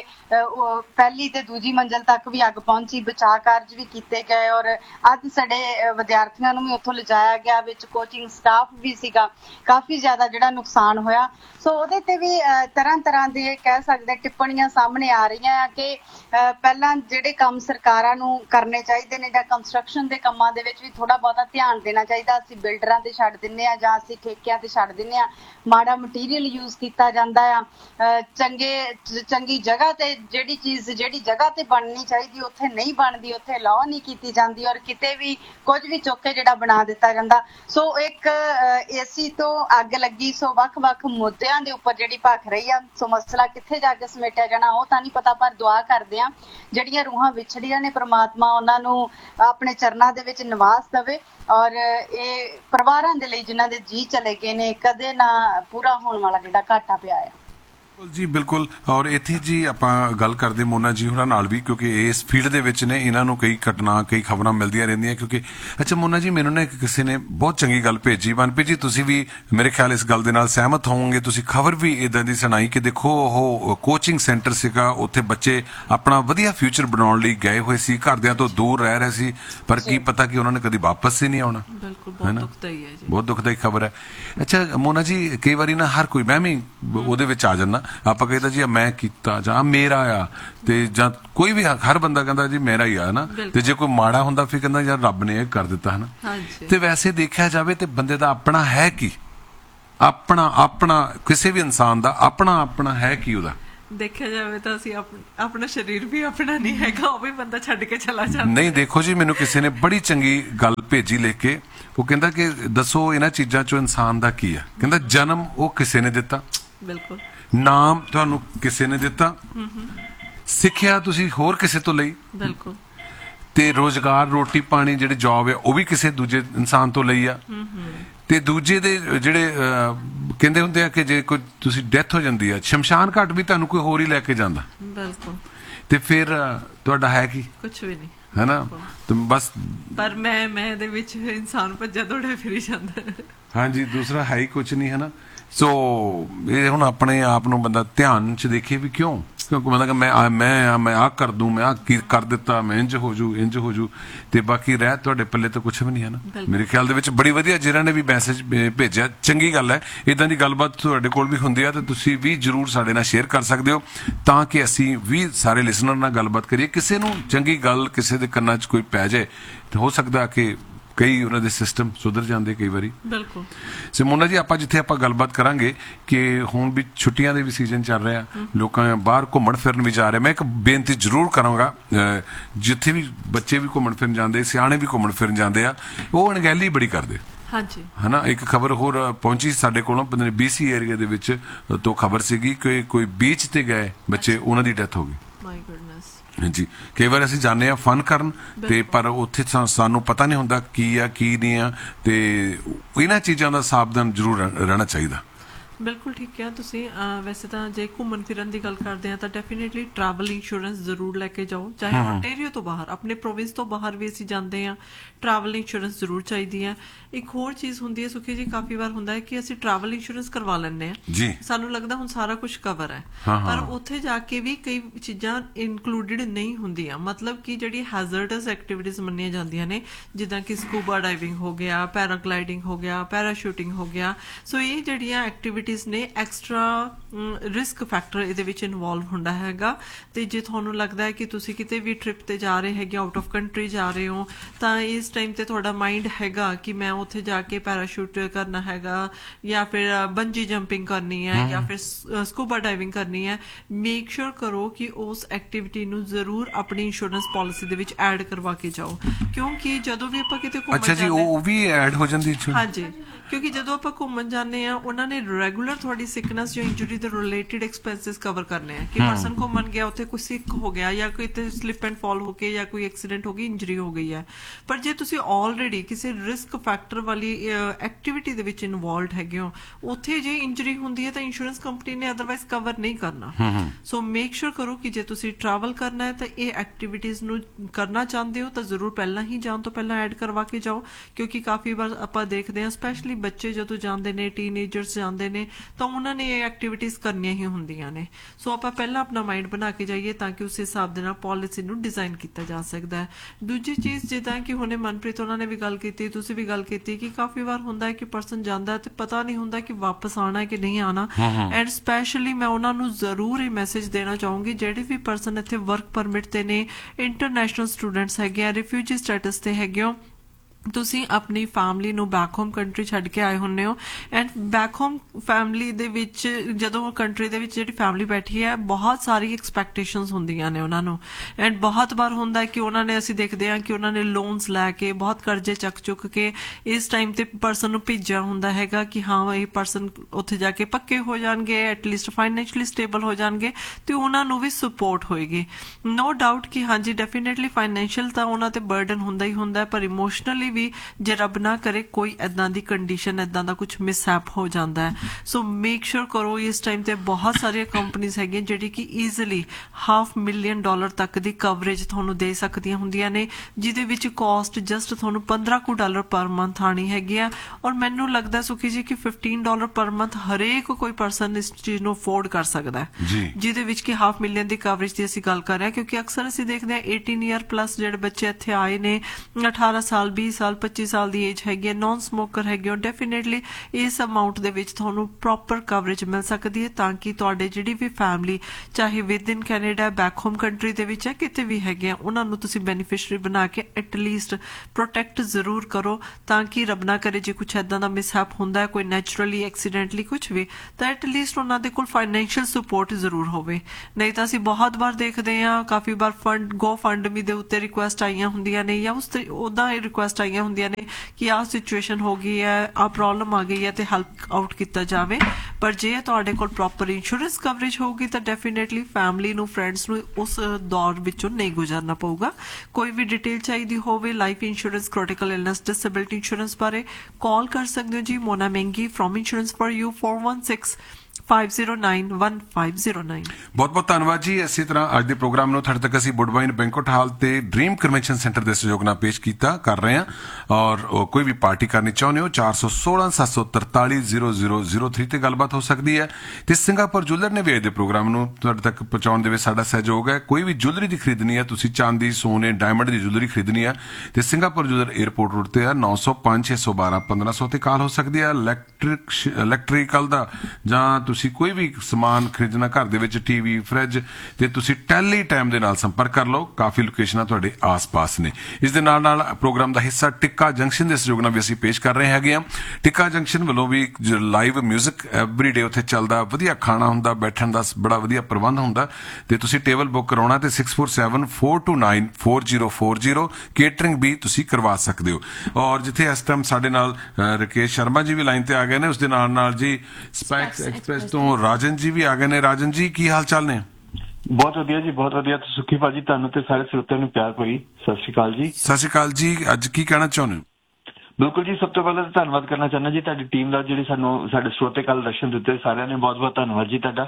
ਪਹਿਲੀ ਤੇ ਦੂਜੀ ਮੰਜ਼ਲ ਤੱਕ ਵੀ ਅੱਗ ਪਹੁੰਚੀ। ਬਚਾਅ ਕਾਰਜ ਵੀ ਕੀਤੇ ਗਏ ਔਰ ਅੱਜ ਸਾਡੇ ਵਿਦਿਆਰਥੀਆਂ ਨੂੰ ਵੀ ਉੱਥੋਂ ਲਿਜਾਇਆ ਗਿਆ, ਵਿੱਚ ਕੋਚਿੰਗ ਸਟਾਫ ਵੀ ਸੀਗਾ। ਕਾਫੀ ਜ਼ਿਆਦਾ ਜਿਹੜਾ ਨੁਕਸਾਨ ਹੋਇਆ। ਸੋ ਉਹਦੇ ਤੇ ਵੀ ਤਰ੍ਹਾਂ ਤਰ੍ਹਾਂ ਦੇ ਕਹਿ ਸਕਦੇ ਟਿੱਪਣੀਆਂ ਸਾਹਮਣੇ ਆ ਰਹੀਆਂ ਆ ਕਿ ਪਹਿਲਾਂ ਜਿਹੜੇ ਕੰਮ ਸਰਕਾਰਾਂ ਨੂੰ ਕਰਨੇ ਚਾਹੀਦੇ ਨੇ ਜਾਂ ਕੰਸਟਰਕਸ਼ਨ ਦੇ ਕੰਮਾਂ ਦੇ ਵਿੱਚ ਵੀ ਥੋੜਾ ਬਹੁਤਾ ਧਿਆਨ ਦੇਣਾ ਚਾਹੀਦਾ। ਅਸੀਂ ਬਿਲਡਰਾਂ ਤੇ ਛੱਡ ਦਿੰਦੇ ਆ ਜਾਂ ਅਸੀਂ ਠੇਕਿਆਂ ਤੇ ਛੱਡ ਦਿੰਦੇ ਆ, ਮਾੜਾ ਮਟੀਰੀਅਲ ਯੂਜ਼ ਕੀਤਾ ਜਾਂਦਾ ਆ। ਚੰਗੇ ਚੰਗੀ ਜਗ੍ਹਾ ਤੇ ਜਿਹੜੀ ਚੀਜ਼ ਜਿਹੜੀ ਜਗ੍ਹਾ ਤੇ ਬਣਨੀ ਚਾਹੀਦੀ ਉੱਥੇ ਨਹੀਂ ਬਣਦੀ, ਉੱਥੇ ਲਾਅ ਨਹੀਂ ਕੀਤੀ ਜਾਂਦੀ ਔਰ ਕਿਤੇ ਵੀ ਕੁਝ ਵੀ ਚੁੱਕ ਕੇ ਜਿਹੜਾ ਬਣਾ ਦਿੱਤਾ ਜਾਂਦਾ। ਸੋ ਇੱਕ ਏਸੀ ਤੋਂ ਅੱਗ ਲੱਗੀ, ਸੋ ਵੱਖ-ਵੱਖ ਮੁੱਦਿਆਂ ਦੇ ਉੱਪਰ ਜਿਹੜੀ ਭਖ ਰਹੀ ਆ। ਸੋ ਮਸਲਾ ਕਿੱਥੇ ਜਾ ਕੇ ਸਮੇਟਿਆ ਜਾਣਾ ਉਹ ਤਾਂ ਨਹੀਂ ਪਤਾ, ਪਰ ਦੁਆ ਕਰਦੇ ਆ ਜਿਹੜੀਆਂ ਰੂਹਾਂ ਵਿਛੜੀਆਂ ਨੇ ਪ੍ਰਮਾਤਮਾ ਉਹਨਾਂ ਨੂੰ ਆਪਣੇ ਚਰਨਾਂ ਦੇ ਵਿੱਚ ਨਿਵਾਸ ਦੇਵੇ ਔਰ ਇਹ ਪਰਿਵਾਰਾਂ ਦੇ ਲਈ ਜਿਨ੍ਹਾਂ ਦੇ ਜੀ ਚਲੇ ਗਏ ਨੇ ਕਦੇ ਨਾ ਪੂਰਾ ਹੋਣ ਵਾਲਾ ਜਿਹੜਾ ਘਾਟਾ ਪਿਆ ਆ। ਜੀ ਬਿਲਕੁਲ। ਔਰ ਇੱਥੇ ਜੀ ਆਪਾਂ ਗੱਲ ਕਰਦੇ ਮੋਨਾ ਜੀ ਹੋਰਾਂ ਨਾਲ ਵੀ, ਕਿਉਂਕਿ ਇਸ ਫੀਲਡ ਦੇ ਵਿੱਚ ਨੇ, ਇਹਨਾਂ ਨੂੰ ਕਈ ਘਟਨਾ ਕਈ ਖਬਰਾਂ ਮਿਲਦੀਆਂ ਰਹਿੰਦੀਆਂ। ਕਿਉਂਕਿ ਅੱਛਾ ਮੋਨਾ ਜੀ, ਮੈਨੂੰ ਨਾ ਕਿਸੇ ਨੇ ਬਹੁਤ ਚੰਗੀ ਗੱਲ ਭੇਜੀ, ਮਨਪ੍ਰੀਤ ਜੀ ਤੁਸੀਂ ਵੀ ਮੇਰੇ ਖਿਆਲ ਇਸ ਗੱਲ ਦੇ ਨਾਲ ਸਹਿਮਤ ਹੋਵੋਗੇ। ਤੁਸੀਂ ਖਬਰ ਵੀ ਇਦਾਂ ਦੀ ਸੁਣਾਈ ਕਿ ਦੇਖੋ ਉਹ ਕੋਚਿੰਗ ਸੈਂਟਰ ਸੀਗਾ, ਉੱਥੇ ਬੱਚੇ ਆਪਣਾ ਵਧੀਆ ਫਿਊਚਰ ਬਣਾਉਣ ਲਈ ਗਏ ਹੋਏ ਸੀ, ਘਰਦਿਆਂ ਤੋਂ ਦੂਰ ਰਹਿ ਰਹੇ ਸੀ, ਪਰ ਕੀ ਪਤਾ ਕਿ ਉਹਨਾਂ ਨੇ ਕਦੀ ਵਾਪਸ ਹੀ ਨਹੀਂ ਆਉਣਾ। ਬਿਲਕੁਲ, ਬਹੁਤ ਦੁਖਦਾਈ ਹੈ ਜੀ, ਬਹੁਤ ਦੁਖਦਾਈ ਖਬਰ ਹੈ। ਅੱਛਾ ਮੋਨਾ ਜੀ, ਕਈ ਵਾਰੀ ਨਾ ਹਰ ਕੋਈ, ਮੈਂ ਵੀ ਉਹਦੇ ਵਿੱਚ ਆ ਜਾਂਦਾ, ਆਪਾਂ ਕਹਿੰਦਾ ਜੀ ਮੈਂ ਕੀਤਾ ਜਾਂ ਮੇਰਾ ਆ, ਤੇ ਜਾਂ ਕੋਈ ਵੀ ਹਰ ਬੰਦਾ ਕਹਿੰਦਾ ਜੀ ਮੇਰਾ ਹੀ ਆ ਨਾ। ਤੇ ਜੇ ਕੋਈ ਮਾੜਾ ਹੁੰਦਾ ਫਿਰ ਕਹਿੰਦਾ ਯਾਰ ਰੱਬ ਨੇ ਇਹ ਕਰ ਦਿੱਤਾ ਹੈ ਨਾ। ਤੇ ਵੈਸੇ ਦੇਖਿਆ ਜਾਵੇ ਤੇ ਬੰਦੇ ਦਾ ਆਪਣਾ ਹੈ ਕੀ, ਆਪਣਾ ਆਪਣਾ ਕਿਸੇ ਵੀ ਇਨਸਾਨ ਦਾ ਆਪਣਾ ਆਪਣਾ ਹੈ ਕੀ ਉਹਦਾ ਦੇਖਿਆ ਜਾਵੇ ਤਾਂ ਅਸੀਂ ਆਪ- ਆਪਣਾ ਸਰੀਰ ਵੀ ਆਪਣਾ ਨਹੀਂ ਹੈਗਾ, ਉਹ ਵੀ ਬੰਦਾ ਛੱਡ ਕੇ ਚਲਾ ਜਾਂਦਾ। ਨਹੀਂ ਦੇਖੋ ਜੀ, ਮੈਨੂੰ ਕਿਸੇ ਨੇ ਬੜੀ ਚੰਗੀ ਗੱਲ ਭੇਜੀ ਲਿਖ ਕੇ, ਉਹ ਕਹਿੰਦਾ ਕਿ ਦੱਸੋ ਇਹਨਾਂ ਚੀਜ਼ਾਂ ਚੋਂ ਇਨਸਾਨ ਦਾ ਕੀ ਆ। ਕਹਿੰਦਾ ਜਨਮ ਉਹ ਕਿਸੇ ਨੇ ਦਿੱਤਾ, ਬਿਲਕੁਲ ਨਾਮ ਤੁਹਾਨੂੰ ਕਿਸੇ ਨੇ ਦਿੱਤਾ, ਸਿੱਖਿਆ ਤੁਸੀਂ ਹੋਰ ਕਿਸੇ ਤੋਂ ਲਈ, ਬਿਲਕੁਲ ਤੇ ਰੋਜ਼ਗਾਰ ਰੋਟੀ ਪਾਣੀ ਜਿਹੜੇ ਜੌਬ ਹੈ ਉਹ ਵੀ ਕਿਸੇ ਦੂਜੇ ਇਨਸਾਨ ਤੋਂ ਲਈ ਆ। ਤੇ ਦੂਜੇ ਦੇ ਜਿਹੜੇ ਅਹ, ਕਹਿੰਦੇ ਹੁੰਦੇ ਆ ਕਿ ਜੇ ਕੋਈ ਤੁਸੀਂ ਡੈਥ ਹੋ ਜਾਂਦੀ ਆ, ਸ਼ਮਸ਼ਾਨ ਘਾਟ ਵੀ ਤੁਹਾਨੂੰ ਕੋਈ ਹੋਰ ਹੀ ਲੈ ਕੇ ਜਾਂਦਾ, ਬਿਲਕੁਲ ਤੇ ਫਿਰ ਅਹ, ਤੁਹਾਡਾ ਹੈ ਕੀ, ਕੁਝ ਵੀ ਨਹੀਂ ਹੈ ਨਾ। ਤੇ ਬਸ ਪਰ ਮੈਂ ਮੈਂ ਦੇ ਵਿੱਚ ਇਨਸਾਨ ਭੱਜਿਆ ਦੌੜਿਆ ਫਿਰੀ ਜਾਂਦਾ। ਹਾਂਜੀ, ਦੂਸਰਾ ਹੈ ਹੀ ਕੁਝ ਨਹੀਂ, ਹੈ ਨਾ। ਸੋ ਇਹ ਹੁਣ ਆਪਣੇ ਆਪ ਨੂੰ ਬੰਦਾ ਧਿਆਨ ਚ ਦੇਖੇ ਵੀ ਕਿਉਂ, ਕਿਉਂਕਿ ਬੰਦਾ ਕਿ ਮੈਂ ਆ ਮੈਂ ਆ ਮੈਂ ਆ ਕਰ ਦੂੰ, ਮੈਂ ਆ ਕੀ ਕਰ ਦਿੱਤਾ, ਮੈਂ ਇੰਜ ਹੋ ਜੂ ਇੰਜ ਹੋ ਜੂ, ਤੇ ਬਾਕੀ ਰਹਿ ਤੁਹਾਡੇ ਪੱਲੇ ਤਾਂ ਕੁਝ ਵੀ ਨਹੀਂ, ਹੈ ਨਾ। ਮੇਰੇ ਖਿਆਲ ਦੇ ਵਿੱਚ ਬੜੀ ਵਧੀਆ ਜਿਹਨਾਂ ਨੇ ਵੀ ਮੈਸੇਜ ਭੇਜਿਆ, ਚੰਗੀ ਗੱਲ ਹੈ। ਇਦਾਂ ਦੀ ਗੱਲਬਾਤ ਤੁਹਾਡੇ ਕੋਲ ਵੀ ਹੁੰਦੀ ਆ ਤਾਂ ਤੁਸੀਂ ਵੀ ਜਰੂਰ ਸਾਡੇ ਨਾਲ ਸ਼ੇਅਰ ਕਰ ਸਕਦੇ ਹੋ, ਤਾਂ ਕਿ ਅਸੀਂ ਵੀ ਸਾਰੇ ਲਿਸਨਰ ਨਾਲ ਗੱਲਬਾਤ ਕਰੀਏ। ਕਿਸੇ ਨੂੰ ਚੰਗੀ ਗੱਲ ਕਿਸੇ ਦੇ ਕੰਨਾਂ 'ਚ ਕੋਈ ਪੈ ਜਾਏ ਤੇ ਹੋ ਸਕਦਾ ਕਿ ਕਈ ਉਹਨਾਂ ਦੇ ਸਿਸਟਮ ਸੁਧਰ ਜਾਂਦੇ ਕਈ ਵਾਰੀ। ਬਿਲਕੁਲ ਸਿਮੋਨਾ ਜੀ, ਆਪਾਂ ਜਿੱਥੇ ਆਪਾਂ ਗੱਲਬਾਤ ਕਰਾਂਗੇ ਕਿ ਹੁਣ ਵੀ ਛੁੱਟੀਆਂ ਦੇ ਵੀ ਸੀਜ਼ਨ ਚੱਲ ਰਿਹਾ, ਲੋਕਾਂ ਬਾਹਰ ਘੁੰਮਣ ਫਿਰਨ ਵੀ ਜਾ ਰਹੇ। ਮੈਂ ਇੱਕ ਬੇਨਤੀ ਜ਼ਰੂਰ ਕਰਾਂਗਾ, ਜਿੱਥੇ ਵੀ ਬੱਚੇ ਵੀ ਘੁੰਮਣ ਫਿਰਨ ਜਾਂਦੇ, ਸਿਆਣੇ ਵੀ ਘੁੰਮਣ ਫਿਰਨ ਜਾਂਦੇ ਆ, ਉਹ ਅਣਗਹਿਲੀ ਬੜੀ ਕਰਦੇ। ਹਾਂਜੀ, ਹਨਾ। ਇੱਕ ਖਬਰ ਹੋਰ ਪਹੁੰਚੀ ਸਾਡੇ ਕੋਲੋਂ, ਪਤਾ ਨਹੀਂ ਬੀਸੀ ਏਰੀਆ ਦੇ ਵਿੱਚ ਤੋਂ ਖਬਰ ਸੀਗੀ ਕਿ ਕੋਈ ਬੀਚ ਤੇ ਗਏ ਬੱਚੇ, ਉਹਨਾਂ ਦੀ ਡੈਥ ਹੋ ਗਈ। ਮਾਈ ਗੁੱਡਨੈਸ। ਹਾਂਜੀ, ਕਈ ਵਾਰ ਅਸੀਂ ਜਾਂਦੇ ਆ ਫਨ ਕਰਨ, ਤੇ ਪਰ ਉੱਥੇ ਸਾਨੂੰ ਪਤਾ ਨਹੀਂ ਹੁੰਦਾ ਕੀ ਆ ਕੀ ਨਹੀਂ ਆ, ਤੇ ਇਹਨਾਂ ਚੀਜ਼ਾਂ ਦਾ ਸਾਵਧਾਨ ਜ਼ਰੂਰ ਰਹਿਣਾ ਚਾਹੀਦਾ। ਬਿਲਕੁਲ ਠੀਕ ਕਿਹਾ ਤੁਸੀਂ। ਵੈਸੇ ਤਾਂ ਜੇ ਘੁੰਮਣ ਫਿਰਨ ਦੀ ਗੱਲ ਕਰਦੇ ਆ ਤਾਂ ਡੈਫੀਨੇਟਲੀ ਟਰੈਵਲ ਇੰਸ਼ੋਰੈਂਸ ਜ਼ਰੂਰ ਲੈ ਕੇ ਜਾਓ, ਚਾਹੇ ਆਂਟੇਰੀਓ ਤੋਂ ਬਾਹਰ, ਆਪਣੇ ਪ੍ਰੋਵਿੰਸ ਤੋਂ ਬਾਹਰ ਵੀ ਅਸੀਂ ਜਾਂਦੇ ਆ, ਟਰੈਵਲ ਇੰਸ਼ੋਰੈਂਸ ਜ਼ਰੂਰ ਚਾਹੀਦੀ ਹੈ। ਇੱਕ ਹੋਰ ਚੀਜ਼ ਹੁੰਦੀ ਹੈ ਸੁਖੀ ਜੀ, ਕਾਫੀ ਵਾਰ ਹੁੰਦਾ ਹੈ ਕਿ ਅਸੀਂ ਟਰੈਵਲ ਇੰਸ਼ੋਰੈਂਸ ਕਰਵਾ ਲੈਂਦੇ ਆ ਜੀ, ਸਾਨੂੰ ਲੱਗਦਾ ਹੁਣ ਸਾਰਾ ਕੁਝ ਕਵਰ ਹੈ, ਪਰ ਉੱਥੇ ਜਾ ਕੇ ਵੀ ਕਈ ਚੀਜ਼ਾਂ ਇਨਕਲੂਡਡ ਨਹੀਂ ਹੁੰਦੀਆਂ। ਮਤਲਬ ਕਿ ਜਿਹੜੀ ਹੈਜ਼ਰਡਸ ਐਕਟੀਵਿਟੀਜ਼ ਮੰਨੀਆਂ ਜਾਂਦੀਆਂ ਨੇ, ਜਿੱਦਾਂ ਕਿ ਸਕੂਬਾ ਡਾਈਵਿੰਗ ਹੋ ਗਿਆ, ਪੈਰਾਗਲਾਈਡਿੰਗ ਹੋ ਗਿਆ, ਪੈਰਾਸ਼ੂਟਿੰਗ ਹੋ ਗਿਆ, ਸੋ ਇਹ ਜਿਹੜੀਆਂ ਐਕਟੀਵਿਟੀਜ਼ ਨੇ ਐਕਸਟਰਾ ਰਿਸਕ ਫੈਕਟਰ ਇਹਦੇ ਵਿੱਚ ਇਨਵੋਲਵ ਹੁੰਦਾ ਹੈਗਾ। ਤੇ ਜੇ ਤੁਹਾਨੂੰ ਲੱਗਦਾ ਹੈ ਕਿ ਤੁਸੀਂ ਕਿਤੇ ਵੀ ਟ੍ਰਿਪ ਤੇ ਜਾ ਰਹੇ ਹੈਗੇ, ਆਊਟ ਆਫ ਕੰਟਰੀ ਜਾ ਰਹੇ ਹੋ, ਤਾਂ ਇਸ ਟਾਈਮ ਤੇ ਤੁਹਾਡਾ ਮਾਈਂਡ ਹੈਗਾ ਕਿ ਮੈਂ ਉੱਥੇ ਜਾ ਕੇ ਪੈਰਾਸ਼ੂਟ ਕਰਨਾ ਹੈਗਾ, ਜਾਂ ਫਿਰ ਬੰਜੀ ਜੰਪਿੰਗ ਕਰਨੀ ਹੈ, ਜਾਂ ਫਿਰ ਸਕੂਬਾ ਡਾਈਵਿੰਗ ਕਰਨੀ ਹੈ, ਮੇਕ ਸ਼ੋਰ ਕਰੋ ਕਿ ਉਸ ਐਕਟੀਵਿਟੀ ਨੂੰ ਜ਼ਰੂਰ ਆਪਣੀ ਇੰਸ਼ੋਰੈਂਸ ਪਾਲਿਸੀ ਦੇ ਵਿੱਚ ਐਡ ਕਰਵਾ ਕੇ ਜਾਓ, ਕਿਉਂਕਿ ਜਦੋਂ ਵੀ ਆਪਾਂ ਕਿਤੇ ਘੁੰਮਣ ਅੱਛਾ ਜੀ, ਉਹ ਵੀ ਐਡ ਹੋ ਜਾਂਦੀ। ਹਾਂਜੀ, ਕਿਉਂਕਿ ਜਦੋਂ ਆਪਾਂ ਘੁੰਮਣ ਜਾਂਦੇ ਆ, ਉਹਨਾਂ ਨੇ ਰੈਗੂਲਰ ਤੁਹਾਡੀ ਸਿਕਨੈਸ ਜਾਂ ਇੰਜਰੀ ਦੇ ਰਿਲੇਟਡ ਐਕਸਪੈਂਸਿਸ ਕਵਰ ਕਰਨੇ ਆ, ਕਿ ਪਰਸਨ ਘੁੰਮਣ ਗਿਆ, ਉੱਥੇ ਕੋਈ ਸਿੱਕ ਹੋ ਗਿਆ, ਜਾਂ ਕੋਈ ਤੇ ਸਲਿਪ ਐਂਡ ਫਾਲ ਹੋ ਕੇ, ਜਾਂ ਕੋਈ ਐਕਸੀਡੈਂਟ ਹੋ ਗਈ, ਇੰਜਰੀ ਹੋ ਗਈ ਹੈ। ਪਰ ਜੇ ਤੁਸੀਂ ਆਲਰੇਡੀ ਕਿਸੇ ਰਿਸਕ ਫੈਕਟਰ ਵਾਲੀ ਐਕਟੀਵਿਟੀ ਦੇ ਵਿੱਚ ਇਨਵੋਲਵਡ ਹੈਗੇ ਹੋ, ਉੱਥੇ ਜੇ ਇੰਜਰੀ ਹੁੰਦੀ ਹੈ ਤਾਂ ਇੰਸ਼ੋਰੈਂਸ ਕੰਪਨੀ ਨੇ ਅਦਰਵਾਈਜ਼ ਕਵਰ ਨਹੀਂ ਕਰਨਾ। ਸੋ ਮੇਕ ਸ਼ੋਰ ਕਰੋ ਕਿ ਜੇ ਤੁਸੀਂ ਟਰੈਵਲ ਕਰਨਾ ਹੈ ਤਾਂ ਇਹ ਐਕਟੀਵਿਟੀਜ਼ ਨੂੰ ਕਰਨਾ ਚਾਹੁੰਦੇ ਹੋ ਤਾਂ ਜ਼ਰੂਰ ਪਹਿਲਾਂ ਹੀ ਜਾਣ ਤੋਂ ਪਹਿਲਾਂ ਐਡ ਕਰਵਾ ਕੇ ਜਾਓ, ਕਿਉਂਕਿ ਕਾਫੀ ਵਾਰ ਆਪਾਂ ਦੇਖਦੇ ਹਾਂ ਸਪੈਸ਼ਲੀ ਬੱਚੇ ਜਦੋਂ ਜਾਂਦੇ ਨੇ, ਟੀਨੇਜਰਸ ਜਾਂਦੇ ਨੇ, ਤਾਂ ਉਹਨਾਂ ਨੇ ਇਹ ਐਕਟੀਵਿਟੀਜ਼ ਕਰਨੀਆਂ ਹੀ ਹੁੰਦੀਆਂ ਨੇ। ਸੋ ਆਪਾਂ ਪਹਿਲਾਂ ਆਪਣਾ ਮਾਈਂਡ ਬਣਾ ਕੇ ਜਾਈਏ ਤਾਂ ਕਿ ਉਸ ਹਿਸਾਬ ਦੇ ਨਾਲ ਪਾਲਿਸੀ ਨੂੰ ਡਿਜ਼ਾਈਨ ਕੀਤਾ ਜਾ ਸਕਦਾ ਹੈ। ਦੂਜੀ ਚੀਜ਼, ਜਿੱਦਾਂ ਕਿ ਹੁਣੇ ਮਨਪ੍ਰੀਤ ਉਹਨਾਂ ਨੇ ਵੀ ਗੱਲ ਕੀਤੀ, ਤੁਸੀਂ ਵੀ ਗੱਲ ਕੀਤੀ, ਕਿ ਕਾਫੀ ਵਾਰ ਹੁੰਦਾ ਹੈ ਕਿ ਪਰਸਨ ਜਾਂਦਾ ਤੇ ਪਤਾ ਨਹੀਂ ਹੁੰਦਾ ਕਿ ਵਾਪਸ ਆਉਣਾ ਹੈ ਕਿ ਨਹੀਂ ਆਉਣਾ। ਐਂਡ ਸਪੈਸ਼ਲੀ ਮੈਂ ਉਹਨਾਂ ਨੂੰ ਜ਼ਰੂਰ ਇਹ ਮੈਸੇਜ ਦੇਣਾ ਚਾਹੂੰਗੀ, ਜਿਹੜੇ ਵੀ ਪਰਸਨ ਇੱਥੇ ਵਰਕ ਪਰਮਿਟ ਤੇ ਨੇ, ਇੰਟਰਨੈਸ਼ਨਲ ਸਟੂਡੈਂਟਸ ਹੈਗੇ ਆ, ਰਿਫਿਊਜੀ ਸਟੇਟਸ ਤੇ ਹੈਗੇ ਹੋ, ਤੁਸੀਂ ਆਪਣੀ ਫੈਮਿਲੀ ਨੂੰ ਬੈਕ ਹੋਮ ਕੰਟਰੀ ਛੱਡ ਕੇ ਆਏ ਹੁੰਦੇ ਹੋ, ਐਂਡ ਬੈਕ ਹੋਮ ਫੈਮਿਲੀ ਦੇ ਵਿੱਚ ਜਦੋਂ ਕੰਟਰੀ ਦੇ ਵਿੱਚ ਜਿਹੜੀ ਫੈਮਿਲੀ ਬੈਠੀ ਹੈ, ਬਹੁਤ ਸਾਰੀ ਐਕਸਪੈਕਟੇਸ਼ਨਸ ਹੁੰਦੀਆਂ ਨੇ ਉਹਨਾਂ ਨੂੰ। ਐਂਡ ਬਹੁਤ ਵਾਰ ਹੁੰਦਾ ਕਿ ਉਹਨਾਂ ਨੇ, ਅਸੀਂ ਦੇਖਦੇ ਹਾਂ ਕਿ ਉਹਨਾਂ ਨੇ ਲੋਨਸ ਲੈ ਕੇ, ਬਹੁਤ ਕਰਜ਼ੇ ਚੱਕ ਚੁੱਕ ਕੇ ਇਸ ਟਾਈਮ ਤੇ ਪਰਸਨ ਨੂੰ ਭੇਜਿਆ ਹੁੰਦਾ ਹੈਗਾ ਕਿ ਹਾਂ ਇਹ ਪਰਸਨ ਉੱਥੇ ਜਾ ਕੇ ਪੱਕੇ ਹੋ ਜਾਣਗੇ, ਐਟਲੀਸਟ ਫਾਈਨੈਂਸ਼ੀਅਲੀ ਸਟੇਬਲ ਹੋ ਜਾਣਗੇ, ਤੇ ਉਹਨਾਂ ਨੂੰ ਵੀ ਸਪੋਰਟ ਹੋਏਗੀ। ਨੋ ਡਾਊਟ ਕਿ ਹਾਂਜੀ ਡੈਫੀਨੇਟਲੀ ਫਾਈਨੈਂਸ਼ੀਅਲ ਤਾਂ ਉਹਨਾਂ ਤੇ ਬਰਡਨ ਹੁੰਦਾ ਹੀ ਹੁੰਦਾ, ਪਰ ਇਮੋਸ਼ਨਲੀ ਵੀ ਜੇ ਰੱਬ ਨਾ ਕਰੇ ਕੋਈ ਏਦਾਂ ਦੀ ਕੰਡੀਸ਼ਨ, ਏਦਾਂ ਦਾ ਕੁਝ ਮਿਸਹੈਪ ਹੋ ਜਾਂਦਾ ਹੈ। ਸੋ ਮੇਕ ਸ਼ੋਰ ਕਰੋ, ਇਸ ਟਾਈਮ ਤੇ ਬਹੁਤ ਸਾਰੀਆਂ ਕੰਪਨੀਆਂ ਹੈਗੀਆਂ ਜਿਹੜੀ ਕਿ ਈਜ਼ੀਲੀ ਹਾਫ ਮਿਲੀਅਨ ਡਾਲਰ ਤੱਕ ਦੀ ਕਵਰੇਜ ਤੁਹਾਨੂੰ ਦੇ ਸਕਦੀਆਂ ਹੁੰਦੀਆਂ ਨੇ, ਜਿਹਦੇ ਵਿੱਚ ਕਾਸਟ ਜਸਟ ਤੁਹਾਨੂੰ ਪੰਦਰਾਂ ਕੁ ਡਾਲਰ ਪਰ ਮੰਥ ਆਣੀ ਹੈਗੀ ਆ। ਔਰ ਮੈਨੂੰ ਲੱਗਦਾ ਸੁਖੀ ਜੀ ਕਿ ਫਿਫਟੀਨ ਡਾਲਰ ਪਰ ਮੰਥ ਹਰੇਕ ਕੋਈ ਪਰਸਨ ਇਸ ਚੀਜ਼ ਨੂੰ ਅਫੋਰਡ ਕਰ ਸਕਦਾ ਹੈ, ਜਿਹਦੇ ਵਿੱਚ ਕਿ ਹਾਫ ਮਿਲੀਅਨ ਦੀ ਕਵਰੇਜ ਦੀ ਅਸੀਂ ਗੱਲ ਕਰ ਰਹੇ ਹਾਂ। ਕਿਉਂਕਿ ਅਕਸਰ ਅਸੀਂ ਦੇਖਦੇ ਹਾਂ ਏਟੀਨ ਈਅਰ ਪਲੱਸ ਜਿਹੜੇ ਬੱਚੇ ਇੱਥੇ ਆਏ ਨੇ, ਅਠਾਰਾਂ ਸਾਲ ਵੀਹ ਸਾਲ ਸਾਲ ਪੱਚੀ ਸਾਲ ਦੀ ਏਜ ਹੈਗੀ ਹੈ, ਨੌਨ ਸਮੋਕਰ ਹੈਗੇ ਹੋ, ਡੈਫੀਨੇਟਲੀ ਇਸ ਅਮਾਉਂਟ ਦੇ ਵਿੱਚ ਤੁਹਾਨੂੰ ਪ੍ਰੋਪਰ ਕਵਰੇਜ ਮਿਲ ਸਕਦੀ ਹੈ ਤਾਂ ਕਿ ਤੁਹਾਡੇ ਜਿਹੜੀ ਵੀ ਫੈਮਿਲੀ ਚਾਹੇ with in Canada, back home country ਦੇ ਵਿੱਚ ਹੈ, ਕਿਤੇ ਵੀ ਹੈਗੇ ਆ, ਉਹਨਾਂ ਨੂੰ ਤੁਸੀਂ ਬੈਨੀਫਿਸ਼ਰੀ ਬਣਾ ਕੇ ਐਟਲੀਸਟ ਪ੍ਰੋਟੈਕਟ ਜ਼ਰੂਰ ਕਰੋ ਤਾਂ ਕਿ ਰੱਬ ਨਾ ਕਰੇ ਜੇ ਕੁਛ ਏਦਾਂ ਦਾ ਮਿਸਹੈਪ ਹੁੰਦਾ ਹੈ, ਕੋਈ ਨੈਚੁਰਲੀ ਐਕਸੀਡੈਂਟਲੀ ਕੁਛ ਵੀ, ਤਾਂ ਐਟਲੀਸਟ ਉਹਨਾਂ ਦੇ ਕੋਲ ਫਾਈਨੈਂਸ਼ੀਅਲ ਸਪੋਰਟ ਜ਼ਰੂਰ ਹੋਵੇ। ਨਹੀਂ ਤਾਂ ਅਸੀਂ ਬਹੁਤ ਵਾਰ ਦੇਖਦੇ ਹਾਂ ਕਾਫੀ ਵਾਰ ਫੰਡ ਗੋ ਫੰਡ ਮੀ ਦੇ ਉੱਤੇ ਰਿਕੁਐਸਟ ਆਈਆਂ ਹੁੰਦੀਆਂ ਨੇ ਜਾਂ ਉਸ ਉਦਾਂ ਇਹ ਰਿਕੁਐਸਟ ਆਈਆਂ ਹੁੰਦੀਆਂ ਨੇ ਕਿ ਆਹ ਸਿਚੁਏਸ਼ਨ ਹੋ ਗਈ ਹੈ, ਆਹ ਪ੍ਰੋਬਲਮ ਆ ਗਈ ਹੈ ਤੇ ਹੈਲਪ ਆਊਟ ਕੀਤਾ ਜਾਵੇ। ਪਰ ਜੇ ਤੁਹਾਡੇ ਕੋਲ ਪ੍ਰੋਪਰ ਇੰਸ਼ੋਰੈਂਸ ਕਵਰੇਜ ਹੋਊਗੀ ਤਾਂ ਡੈਫੀਨੇਟਲੀ ਫੈਮਿਲੀ ਨੂੰ, ਫਰੈਂਡਸ ਨੂੰ ਉਸ ਦੌਰ ਵਿੱਚੋਂ ਨਹੀਂ ਗੁਜ਼ਰਨਾ ਪਊਗਾ। ਕੋਈ ਵੀ ਡਿਟੇਲ ਚਾਹੀਦੀ ਹੋਵੇ life insurance, critical illness, disability insurance ਬਾਰੇ ਕਾਲ ਕਰ ਸਕਦੇ ਹੋ ਜੀ। ਮੋਨਾ ਮਹਿੰਗੀ from insurance for you four one six five zero nine one five zero nine। ਬਹੁਤ ਬਹੁਤ ਧੰਨਵਾਦ ਜੀ। ਇਸੇ ਤਰ੍ਹਾਂ ਅੱਜ ਦੇ ਪ੍ਰੋਗਰਾਮ ਨੂੰ ਤੁਹਾਡੇ ਤੱਕ ਅਸੀਂ ਵੁੱਡਵਾਈਨ ਬੈਂਕੁਏਟ ਹਾਲ ਤੇ ਡ੍ਰੀਮ ਕਨਵੈਨਸ਼ਨ ਸੈਂਟਰ ਦੇ ਸਹਿਯੋਗ ਨਾਲ ਪੇਸ਼ ਕੀਤਾ ਕਰ ਰਹੇ ਹਾਂ ਔਰ ਕੋਈ ਵੀ ਪਾਰਟੀ ਕਰਨੀ ਚਾਹੁੰਦੇ ਹੋ ਚਾਰ ਸੌ ਸੋਲਾਂ ਸੱਤ ਸੌ ਤਰਤਾਲੀ ਜ਼ੀਰੋ ਜ਼ੀਰੋ ਜ਼ੀਰੋ ਥ੍ਰੀ ਤੇ ਗੱਲਬਾਤ ਹੋ ਸਕਦੀ ਹੈ। ਤੇ ਸਿੰਗਾਪੁਰ ਜੁਐਲਰ ਨੇ ਵੀ ਅੱਜ ਦੇ ਪ੍ਰੋਗਰਾਮ ਨੂੰ ਤੁਹਾਡੇ ਤੱਕ ਪਹੁੰਚਾਉਣ ਦੇ ਵਿੱਚ ਸਾਡਾ ਸਹਿਯੋਗ ਹੈ। ਕੋਈ ਵੀ ਜੁਐਲਰੀ ਦੀ ਖਰੀਦਣੀ ਹੈ, ਤੁਸੀਂ ਚਾਂਦੀ, ਸੋਨੇ, ਡਾਇਮੰਡ ਦੀ ਜੁਐਲਰੀ ਖਰੀਦਣੀ ਹੈ ਤੇ ਸਿੰਗਾਪੁਰ ਜੁਐਲਰ 에ਅਰਪੋਰਟ ਰੋਡ ਤੇ ਹੈ। ਨੌ ਸੌ ਪੰਜ ਛੇ ਸੌ ਬਾਰਾਂ ਪੰਦਰਾਂ ਸੌ ਤੇ ਕਾਲ ਹੋ ਸਕਦੀ ਹੈ। ਇਲੈਕਟ੍ਰਿਕ ਇਲੈਕਟ੍ਰੀਕਲ ਦਾ ਜਾਂ ਤੁਸੀਂ ਕੋਈ ਵੀ ਸਮਾਨ ਖਰੀਦਣਾ, ਘਰ ਦੇ ਵਿੱਚ ਟੀਵੀ, ਫ੍ਰਿਜ, ਤੇ ਤੁਸੀਂ ਟੈਲੀ ਟਾਈਮ ਦੇ ਨਾਲ ਸੰਪਰਕ ਕਰ ਲਓ। ਕਾਫੀ ਲੋਕੇਸ਼ਨਾਂ ਤੁਹਾਡੇ ਆਸ-ਪਾਸ ਨੇ। ਇਸ ਦੇ ਨਾਲ ਨਾਲ ਪ੍ਰੋਗਰਾਮ ਦਾ ਹਿੱਸਾ ਟਿੱਕਾ ਜੰਕਸ਼ਨ ਦੇ ਸਹਿਯੋਗ ਨਾਲ ਵੀ ਅਸੀਂ ਪੇਸ਼ ਕਰ ਰਹੇ ਹੈਗੇ ਹਾਂ। ਟਿੱਕਾ ਜੰਕਸ਼ਨ ਵੱਲੋਂ ਵੀ ਲਾਈਵ ਮਿਊਜ਼ਿਕ ਐਵਰੀ ਡੇ ਉੱਥੇ ਚੱਲਦਾ, ਵਧੀਆ ਖਾਣਾ ਹੁੰਦਾ, ਬੈਠਣ ਦਾ ਬੜਾ ਵਧੀਆ ਪ੍ਰਬੰਧ ਹੁੰਦਾ ਤੇ ਤੁਸੀਂ ਟੇਬਲ ਬੁੱਕ ਕਰਾਉਣਾ ਤੇ six four seven four two nine four zero four zero catering ਵੀ ਤੁਸੀਂ ਕਰਵਾ ਸਕਦੇ ਹੋ। ਔਰ ਜਿੱਥੇ ਇਸ ਟਾਈਮ ਸਾਡੇ ਨਾਲ ਰਕੇਸ਼ ਸ਼ਰਮਾ ਜੀ ਵੀ ਲਾਈਨ ਤੇ ਆ ਗਏ ਨੇ, ਉਸ ਦੇ ਨਾਲ ਨਾਲ ਜੀ ਸਪੈਕਸ ਐਕਸਪ੍ਰੈਸ ਤੋਂ ਰਾਜਨ ਜੀ ਵੀ ਆ ਗਏ ਨੇ। ਰਾਜਨ ਜੀ ਕੀ ਹਾਲ ਚਾਲ ਨੇ? ਬਹੁਤ ਵਧੀਆ ਜੀ, ਬਹੁਤ ਵਧੀਆ। ਸੁਖੀ ਭਾਜੀ, ਤੁਹਾਨੂੰ ਤੇ ਸਾਰੇ ਸਰੋਤਿਆਂ ਨੂੰ ਪਿਆਰ ਭਰੀ ਸਤਿ ਸ਼੍ਰੀ ਅਕਾਲ ਜੀ। ਸਤਿ ਸ਼੍ਰੀ ਅਕਾਲ ਜੀ। ਅੱਜ ਕੀ ਕਹਿਣਾ ਚਾਹੁੰਦੇ ਹੋ? ਬਿਲਕੁਲ ਜੀ, ਸਭ ਤੋਂ ਪਹਿਲਾਂ ਤਾਂ ਧੰਨਵਾਦ ਕਰਨਾ ਚਾਹੁੰਦਾ ਜੀ ਤੁਹਾਡੀ ਟੀਮ ਦਾ, ਜਿਹੜੀ ਸਾਨੂੰ ਸਾਡੇ ਸਰੋਤੇ ਕੱਲ ਦਰਸ਼ਨ ਦਿੱਤੇ, ਸਾਰਿਆਂ ਨੇ ਬਹੁਤ ਬਹੁਤ ਧੰਨਵਾਦ ਜੀ ਤੁਹਾਡਾ।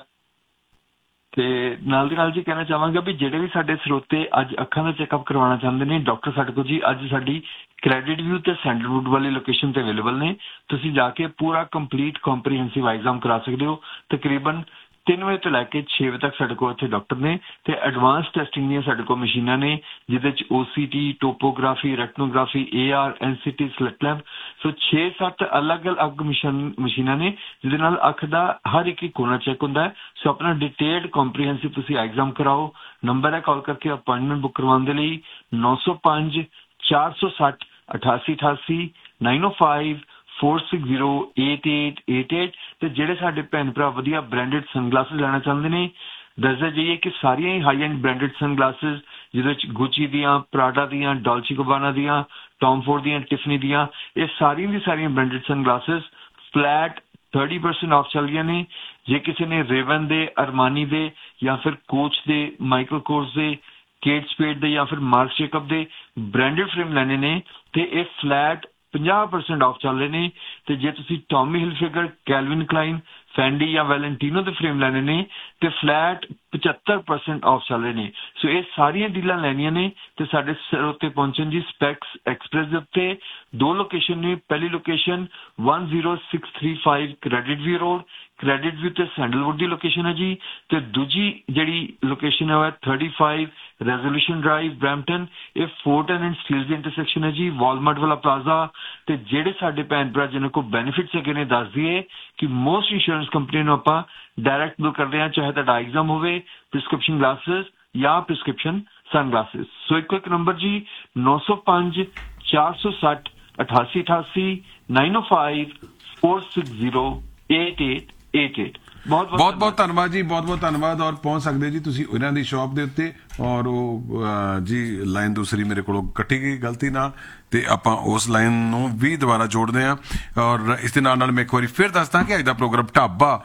ਤੇ ਨਾਲ ਦੀ ਨਾਲ ਜੀ ਕਹਿਣਾ ਚਾਹਾਂਗਾ ਵੀ ਜਿਹੜੇ ਵੀ ਸਾਡੇ ਸਰੋਤੇ ਅੱਜ ਅੱਖਾਂ ਦਾ ਚੈੱਕਅਪ ਕਰਵਾਉਣਾ ਚਾਹੁੰਦੇ ਨੇ, ਡਾਕਟਰ ਸਾਡੇ ਕੋਲ ਜੀ ਅੱਜ ਸਾਡੀ ਕ੍ਰੈਡਿਟ ਵਿਊ ਤੇ ਸੈਂਡਲਵੁੱਡ ਵਾਲੀ ਲੋਕੇਸ਼ਨ ਤੇ ਅਵੇਲੇਬਲ ਨੇ। ਤੁਸੀਂ ਜਾ ਕੇ ਪੂਰਾ ਕੰਪਲੀਟ ਕੰਪਰੀਹੈਂਸਿਵ ਐਗਜ਼ਾਮ ਕਰਾ ਸਕਦੇ ਹੋ। ਤਕਰੀਬਨ ਤਿੰਨ ਵਜੇ ਤੋਂ ਲੈ ਕੇ ਛੇ ਵਜੇ ਤੱਕ ਸਾਡੇ ਕੋਲ ਇੱਥੇ ਡਾਕਟਰ ਨੇ ਤੇ ਐਡਵਾਂਸ ਟੈਸਟਿੰਗ ਦੀਆਂ ਸਾਡੇ ਕੋਲ ਮਸ਼ੀਨਾਂ ਨੇ, ਜਿਹਦੇ ਚ OCT, topography, ਰੈਟਨੋਗ੍ਰਾਫੀ, ਏਆਰ, NCT, slit lamp, ਸੋ ਛੇ ਸੱਤ ਅਲੱਗ-ਅਲੱਗ ਮਸ਼ੀਨਾਂ ਨੇ ਜਿਹਦੇ ਨਾਲ ਅੱਖ ਦਾ ਹਰ ਇੱਕ ਕੋਨਾ ਚੈੱਕ ਹੁੰਦਾ ਹੈ। ਸੋ ਆਪਣਾ ਡਿਟੇਲਡ ਕੰਪਰੀਹੈਂਸਿਵ ਤੁਸੀਂ ਐਗਜ਼ਾਮ ਕਰਾਓ। ਨੰਬਰ ਹੈ ਕਾਲ ਕਰਕੇ ਅਪਾਇੰਟਮੈਂਟ ਬੁੱਕ ਕਰਵਾਉਣ ਦੇ ਲਈ ਨੌ ਸੌ ਪੰਜ ਚਾਰ ਸੌ ਸੱਠ ਅਠਾਸੀ ਅਠਾਸੀ ਨਾਈਨ ਓ five four six zero eight eight eight eight। ਤੇ ਜਿਹੜੇ ਸਾਡੇ ਭੈਣ ਭਰਾ ਵਧੀਆ ਬ੍ਰਾਂਡਡ ਸਨਗਲਾਸਿਸ ਲੈਣਾ ਚਾਹੁੰਦੇ ਨੇ, ਦੱਸਦਾ ਜਾਈਏ ਕਿ ਸਾਰੀਆਂ ਹੀ ਹਾਈ ਐਂਡ ਬ੍ਰਾਂਡਡ ਸਨਗਲਾਸਿਸ ਜਿਹਦੇ ਵਿੱਚ ਗੁੱਚੀ ਦੀਆਂ, ਪ੍ਰਾਡਾ ਦੀਆਂ, ਡੋਲਚੀ ਗਬਾਨਾ ਦੀਆਂ, ਟੌਮ ਫੋਰਡ ਦੀਆਂ, ਟਿਫਨੀ ਦੀਆਂ, ਇਹ ਸਾਰੀਆਂ ਦੀ ਸਾਰੀਆਂ branded ਸਨਗਲਾਸਿਸ flat thirty percent of ਚੱਲ ਰਹੀਆਂ ਨੇ। ਜੇ ਕਿਸੇ ਨੇ ਰੇਵਨ ਦੇ, ਅਰਮਾਨੀ ਦੇ ਜਾਂ ਫਿਰ ਕੋਚ ਦੇ, ਮਾਈਕਲ ਕੋਰਸ ਦੇ, ਕੇਟ ਸਪੇਡ ਦੇ ਜਾਂ ਫਿਰ ਮਾਰਕ ਜੇਕਬ ਦੇ ਬ੍ਰਾਂਡਡ ਫਰੇਮ ਲੈਣੇ ਨੇ ਤੇ ਇਹ ਫਲੈਟ ਪੰਜਾਹ ਪਰਸੈਂਟ ਆਫ ਚੱਲ ਰਹੇ ਨੇ। ਤੇ ਜੇ ਤੁਸੀਂ ਟੌਮੀ ਹਿਲਫਿਗਰ, ਕੈਲਵਿਨ ਕਲਾਈਨ, ਫੈਂਡੀ ਜਾਂ ਵੈਲੈਂਟੀਨੋ ਦੇ ਫਰੇਮ ਲੈਣੇ ਨੇ ਤੇ ਫਲੈਟ ਪਝੱਤਰ ਪਰਸੈਂਟ ਆਫ ਚੱਲ ਰਹੇ ਨੇ। ਸੋ ਇਹ ਸਾਰੀਆਂ ਡੀਲਾਂ ਲੈਣੀਆਂ ਨੇ ਤੇ ਸਾਡੇ ਸਰੋਤੇ ਪਹੁੰਚਣ ਜੀ ਸਪੈਕਸ ਐਕਸਪ੍ਰੈਸ ਦੇ ਉੱਤੇ। ਦੋ ਲੋਕੇਸ਼ਨ ਨੇ, ਪਹਿਲੀ location one zero six three five credit view road, credit view ਤੇ ਸੈਂਡਲਵੁੱਡ ਦੀ ਲੋਕੇਸ਼ਨ ਹੈ ਜੀ। ਤੇ ਦੂਜੀ ਜਿਹੜੀ ਲੋਕੇਸ਼ਨ ਹੈ ਉਹ thirty-five ਰੈਜ਼ੋਲੂਸ਼ਨ ਡਰਾਈਵ, ਬਰੈਂਪਟਨ। ਇਹ ਫੋਰਟਨ ਐਂਡ ਸਟੀਲ ਦੀ ਇੰਟਰਸੈਕਸ਼ਨ ਹੈ ਜੀ, ਵਾਲਮਾਰਟ ਵਾਲਾ ਪਲਾਜ਼ਾ। ਤੇ ਜਿਹੜੇ ਸਾਡੇ ਭੈਣ ਭਰਾ ਜਿਹਨਾਂ ਕੋਲ ਬੈਨੀਫਿਟਸ ਹੈਗੇ ਨੇ, ਦੱਸ ਦਈਏ ਕਿ ਮੋਸਟ ਇੰਸ਼ੋਰੈਂਸ ਕੰਪਨੀ ਨੂੰ ਆਪਾਂ ਡਾਇਰੈਕਟ ਬਿਲ ਕਰਦੇ ਹਾਂ, ਚਾਹੇ ਤੁਹਾਡਾ ਐਗਜ਼ਾਮ ਹੋਵੇ, ਪ੍ਰਿਸਕ੍ਰਿਪਸ਼ਨ ਗਲਾਸਿਸ ਜਾਂ ਪ੍ਰਿਸਕ੍ਰਿਪਸ਼ਨ ਸਨਗਲਾਸਿਸ। ਸੋ ਇੱਕੋ ਇੱਕ ਨੰਬਰ ਜੀ ਨੌ ਸੌ ਪੰਜ ਚਾਰ ਸੌ ਸੱਠ ਅਠਾਸੀ ਅਠਾਸੀ ਨਾਈਨ ਓ five four six zero eight eight eight eight। ਬਹੁਤ ਬਹੁਤ ਬਹੁਤ ਧੰਨਵਾਦ ਜੀ, ਬਹੁਤ ਬਹੁਤ ਧੰਨਵਾਦ। ਔਰ ਪਹੁੰਚ ਸਕਦੇ ਜੀ ਤੁਸੀਂ ਇਹਨਾਂ ਦੀ ਸ਼ਾਪ ਦੇ ਉੱਤੇ। ਔਰ ਉਹ ਜੀ ਲਾਈਨ ਦੂਸਰੀ ਮੇਰੇ ਕੋਲੋਂ ਕੱਟੀ ਗਈ ਗਲਤੀ ਨਾਲ ਤੇ ਆਪਾਂ ਉਸ ਲਾਈਨ ਨੂੰ ਵੀ ਦੁਬਾਰਾ ਜੋੜਦੇ ਹਾਂ। ਔਰ ਇਸ ਦੇ ਨਾਲ ਨਾਲ ਮੈਂ ਇੱਕ ਵਾਰੀ ਫਿਰ ਦੱਸਦਾ ਕਿ ਅੱਜ ਦਾ ਪ੍ਰੋਗਰਾਮ ਢਾਬਾ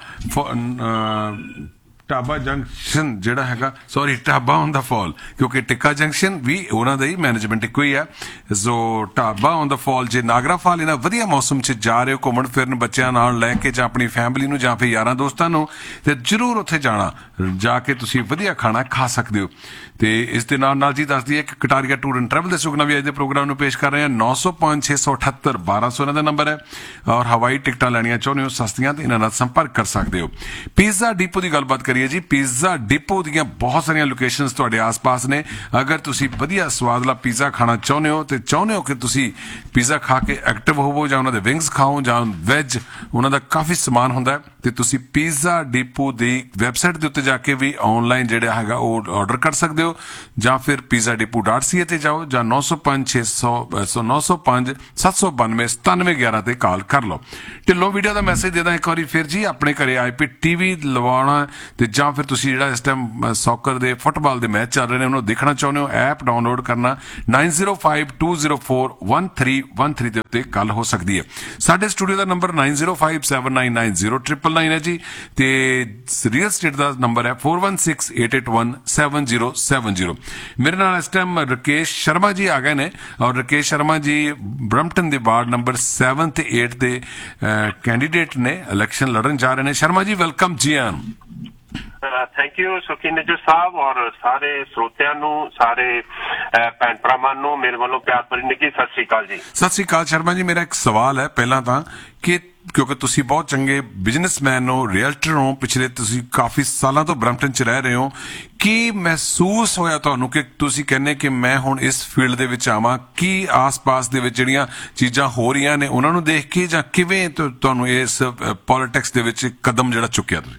ਢਾਬਾ ਜੰਕਸ਼ਨ ਜਿਹੜਾ ਹੈਗਾ, sorry dhaba on the fall, ਕਿਉਂਕਿ ਟਿੱਕਾ ਜੰਕਸ਼ਨ ਵੀ ਉਹਨਾਂ ਦਾ ਹੀ ਮੈਨੇਜਮੈਂਟ ਇੱਕੋ ਹੀ ਹੈ। ਸੋ ਢਾਬਾ ਔਨ ਦਾ ਫਾਲ, ਜੇ ਨਾਗਰਾ ਫਾਲ ਇਹਨਾਂ ਵਧੀਆ ਮੌਸਮ 'ਚ ਜਾ ਰਹੇ ਹੋ ਘੁੰਮਣ ਫਿਰਨ ਬੱਚਿਆਂ ਨਾਲ ਲੈ ਕੇ ਜਾਂ ਆਪਣੀ ਫੈਮਿਲੀ ਨੂੰ ਜਾਂ ਫਿਰ ਯਾਰਾਂ ਦੋਸਤਾਂ ਨੂੰ, ਤੇ ਜ਼ਰੂਰ ਉੱਥੇ ਜਾਣਾ, ਜਾ ਕੇ ਤੁਸੀਂ ਵਧੀਆ ਖਾਣਾ ਖਾ ਸਕਦੇ ਹੋ। ਤੇ ਇਸ ਦੇ ਨਾਲ ਨਾਲ ਜੀ ਦੱਸ ਦਈਏ ਕਿ ਕਟਾਰੀਆ ਟੂਰ ਐਂਡ ਟਰੈਵਲ ਦੇ ਸੁਖਨਾ ਵੀ ਅੱਜ ਦੇ ਪ੍ਰੋਗਰਾਮ ਨੂੰ ਪੇਸ਼ ਕਰ ਰਹੇ ਹਾਂ। ਨੌ ਸੌ ਪੰਜ ਛੇ ਸੌ ਅਠੱਤਰ ਬਾਰਾਂ ਸੌ ਇਹਨਾਂ ਦਾ ਨੰਬਰ ਹੈ। ਔਰ ਹਵਾਈ ਟਿਕਟਾਂ ਲੈਣੀਆਂ ਚਾਹੁੰਦੇ ਹੋ ਸਸਤੀਆਂ ਤੇ ਇਹਨਾਂ ਨਾਲ ਸੰਪਰਕ ਕਰ ਸਕਦੇ ਹੋ। ਪੀਜ਼ਾ ਡੀਪੋ ਦੀ ਗੱਲਬਾਤ ਕਰੀਏ ਹੈ ਜੀ। ਪੀਜ਼ਾ ਡਿਪੋ ਦੀਆਂ ਬਹੁਤ ਸਾਰੀਆਂ ਲੋਕੇਸ਼ਨਸ ਤੁਹਾਡੇ ਆਸ-ਪਾਸ ਨੇ। ਅਗਰ ਤੁਸੀਂ ਵਧੀਆ ਸਵਾਦਲਾ ਪੀਜ਼ਾ ਖਾਣਾ ਚਾਹੁੰਦੇ ਹੋ ਤੇ ਚਾਹੁੰਦੇ ਹੋ ਕਿ ਤੁਸੀਂ ਪੀਜ਼ਾ ਖਾ ਕੇ ਐਕਟਿਵ ਹੋਵੋ ਜਾਂ ਉਹਨਾਂ ਦੇ ਵਿੰਗਸ ਖਾਓ ਜਾਂ ਵੈਜ, ਉਹਨਾਂ ਦਾ ਕਾਫੀ ਸਮਾਨ ਹੁੰਦਾ ਤੇ ਤੁਸੀਂ ਪੀਜ਼ਾ ਡਿਪੋ ਦੀ ਵੈਬਸਾਈਟ ਦੇ ਉੱਤੇ ਜਾ ਕੇ ਵੀ ਆਨਲਾਈਨ ਜਿਹੜਾ ਹੈਗਾ ਉਹ ਆਰਡਰ ਕਰ ਸਕਦੇ ਹੋ, ਜਾਂ ਫਿਰ ਪੀਜ਼ਾ ਡਿਪੋ ਡਾਟ ਸੀ ਏ ਤੇ ਜਾਓ ਜਾਂ ਨੌ ਸੌ ਪੰਜ ਛੇ ਸੌ ਨੌ ਸੌ ਪੰਜ ਸੱਤ ਸੌ ਬਾਨਵੇਂ ਸਤਾਨਵੇਂ ਗਿਆਰਾਂ ਤੇ ਕਾਲ ਕਰ ਲਓ। ਢਿੱਲੋਂ ਵੀਡੀਓ ਦਾ ਮੈਸੇਜ ਦੇ ਦਾਂ ਇੱਕ ਵਾਰੀ ਫਿਰ ਜੀ, ਆਪਣੇ ਘਰੇ ਆਈ ਪੀ ਟੀਵੀ ਲਵਾਉਣਾ ਤੇ ਜਾਂ ਫਿਰ ਤੁਸੀਂ ਜਿਹੜਾ ਇਸ ਟਾਈਮ ਸੌਕਰ ਦੇ ਫੁੱਟਬਾਲ ਦੇ ਮੈਚ ਚੱਲ ਰਹੇ ਨੇ ਉਹਨੂੰ ਦੇਖਣਾ ਚਾਹੁੰਦੇ ਹੋ, ਐਪ ਡਾਊਨਲੋਡ ਕਰਨਾ nine zero five two zero four one three one three ਦੇ ਉੱਤੇ ਗੱਲ ਹੋ ਸਕਦੀ ਹੈ। ਸਾਡੇ ਸਟੂਡੀਓ ਦਾ number nine zero five seven nine nine zero triple nine ਹੈ ਜੀ, ਤੇ ਰੀਅਲ ਸਟੇਟ ਦਾ ਨੰਬਰ ਹੈ four one six eight eight one seven zero seven zero. ਮੇਰੇ ਨਾਲ ਇਸ ਟਾਈਮ ਰਕੇਸ਼ ਸ਼ਰਮਾ ਜੀ ਆ ਗਏ ਨੇ, ਔਰ ਰਕੇਸ਼ ਸ਼ਰਮਾ ਜੀ ਬਰੰਪਟਨ ਦੇ ਵਾਰਡ ਨੰਬਰ ਸੈਵਨ ਤੇ ਏਟ ਦੇ ਕੈਂਡੀਡੇਟ ਨੇ, ਇਲੈਕਸ਼ਨ ਲੜਨ ਜਾ ਰਹੇ ਨੇ। ਸ਼ਰਮਾ ਜੀ ਵੈਲਕਮ ਜੀ ਆਨ। ਥੈਂਕ ਯੂ ਸੁਖੀ ਨਿੱਜਰ ਸਾਹਿਬ, ਔਰ ਸਾਰੇ ਸਰੋਤਿਆਂ ਨੂੰ, ਸਾਰੇ ਭੈਣ ਭਰਾਵਾਂ ਨੂੰ ਮੇਰੇ ਵੱਲੋਂ ਪਿਆਰ ਭਰੀ ਨਿੱਘੀ ਸਤਿ ਸ੍ਰੀ ਅਕਾਲ ਜੀ। ਸਤਿ ਸ੍ਰੀ ਅਕਾਲ ਸ਼ਰਮਾ ਜੀ। ਮੇਰਾ ਇੱਕ ਸਵਾਲ ਹੈ ਪਹਿਲਾਂ ਤਾਂ, ਕਿ ਕਿਉਂਕਿ ਤੁਸੀਂ ਬਹੁਤ ਚੰਗੇ ਬਿਜ਼ਨਸਮੈਨ ਹੋ, ਰੀਅਲਟਰ ਹੋ, ਪਿਛਲੇ ਤੁਸੀਂ ਕਾਫੀ ਸਾਲਾਂ ਤੋਂ ਬਰੰਪਟਨ 'ਚ ਰਹਿ ਰਹੇ ਹੋ, ਕੀ ਮਹਿਸੂਸ ਹੋਇਆ ਤੁਹਾਨੂੰ ਕਿ ਤੁਸੀਂ ਕਹਿੰਦੇ ਕਿ ਮੈਂ ਹੁਣ ਇਸ ਫੀਲਡ ਦੇ ਵਿੱਚ ਆਵਾਂ? ਕੀ ਆਸ-ਪਾਸ ਦੇ ਵਿੱਚ ਜਿਹੜੀਆਂ ਚੀਜ਼ਾਂ ਹੋ ਰਹੀਆਂ ਨੇ ਉਹਨਾਂ ਨੂੰ ਦੇਖ ਕੇ, ਜਾਂ ਕਿਵੇਂ ਤੁਹਾਨੂੰ ਇਸ ਪੋਲਿਟਿਕਸ ਦੇ ਵਿੱਚ ਕਦਮ ਜਿਹੜਾ ਚੁੱਕਿਆ ਤੁਸੀਂ?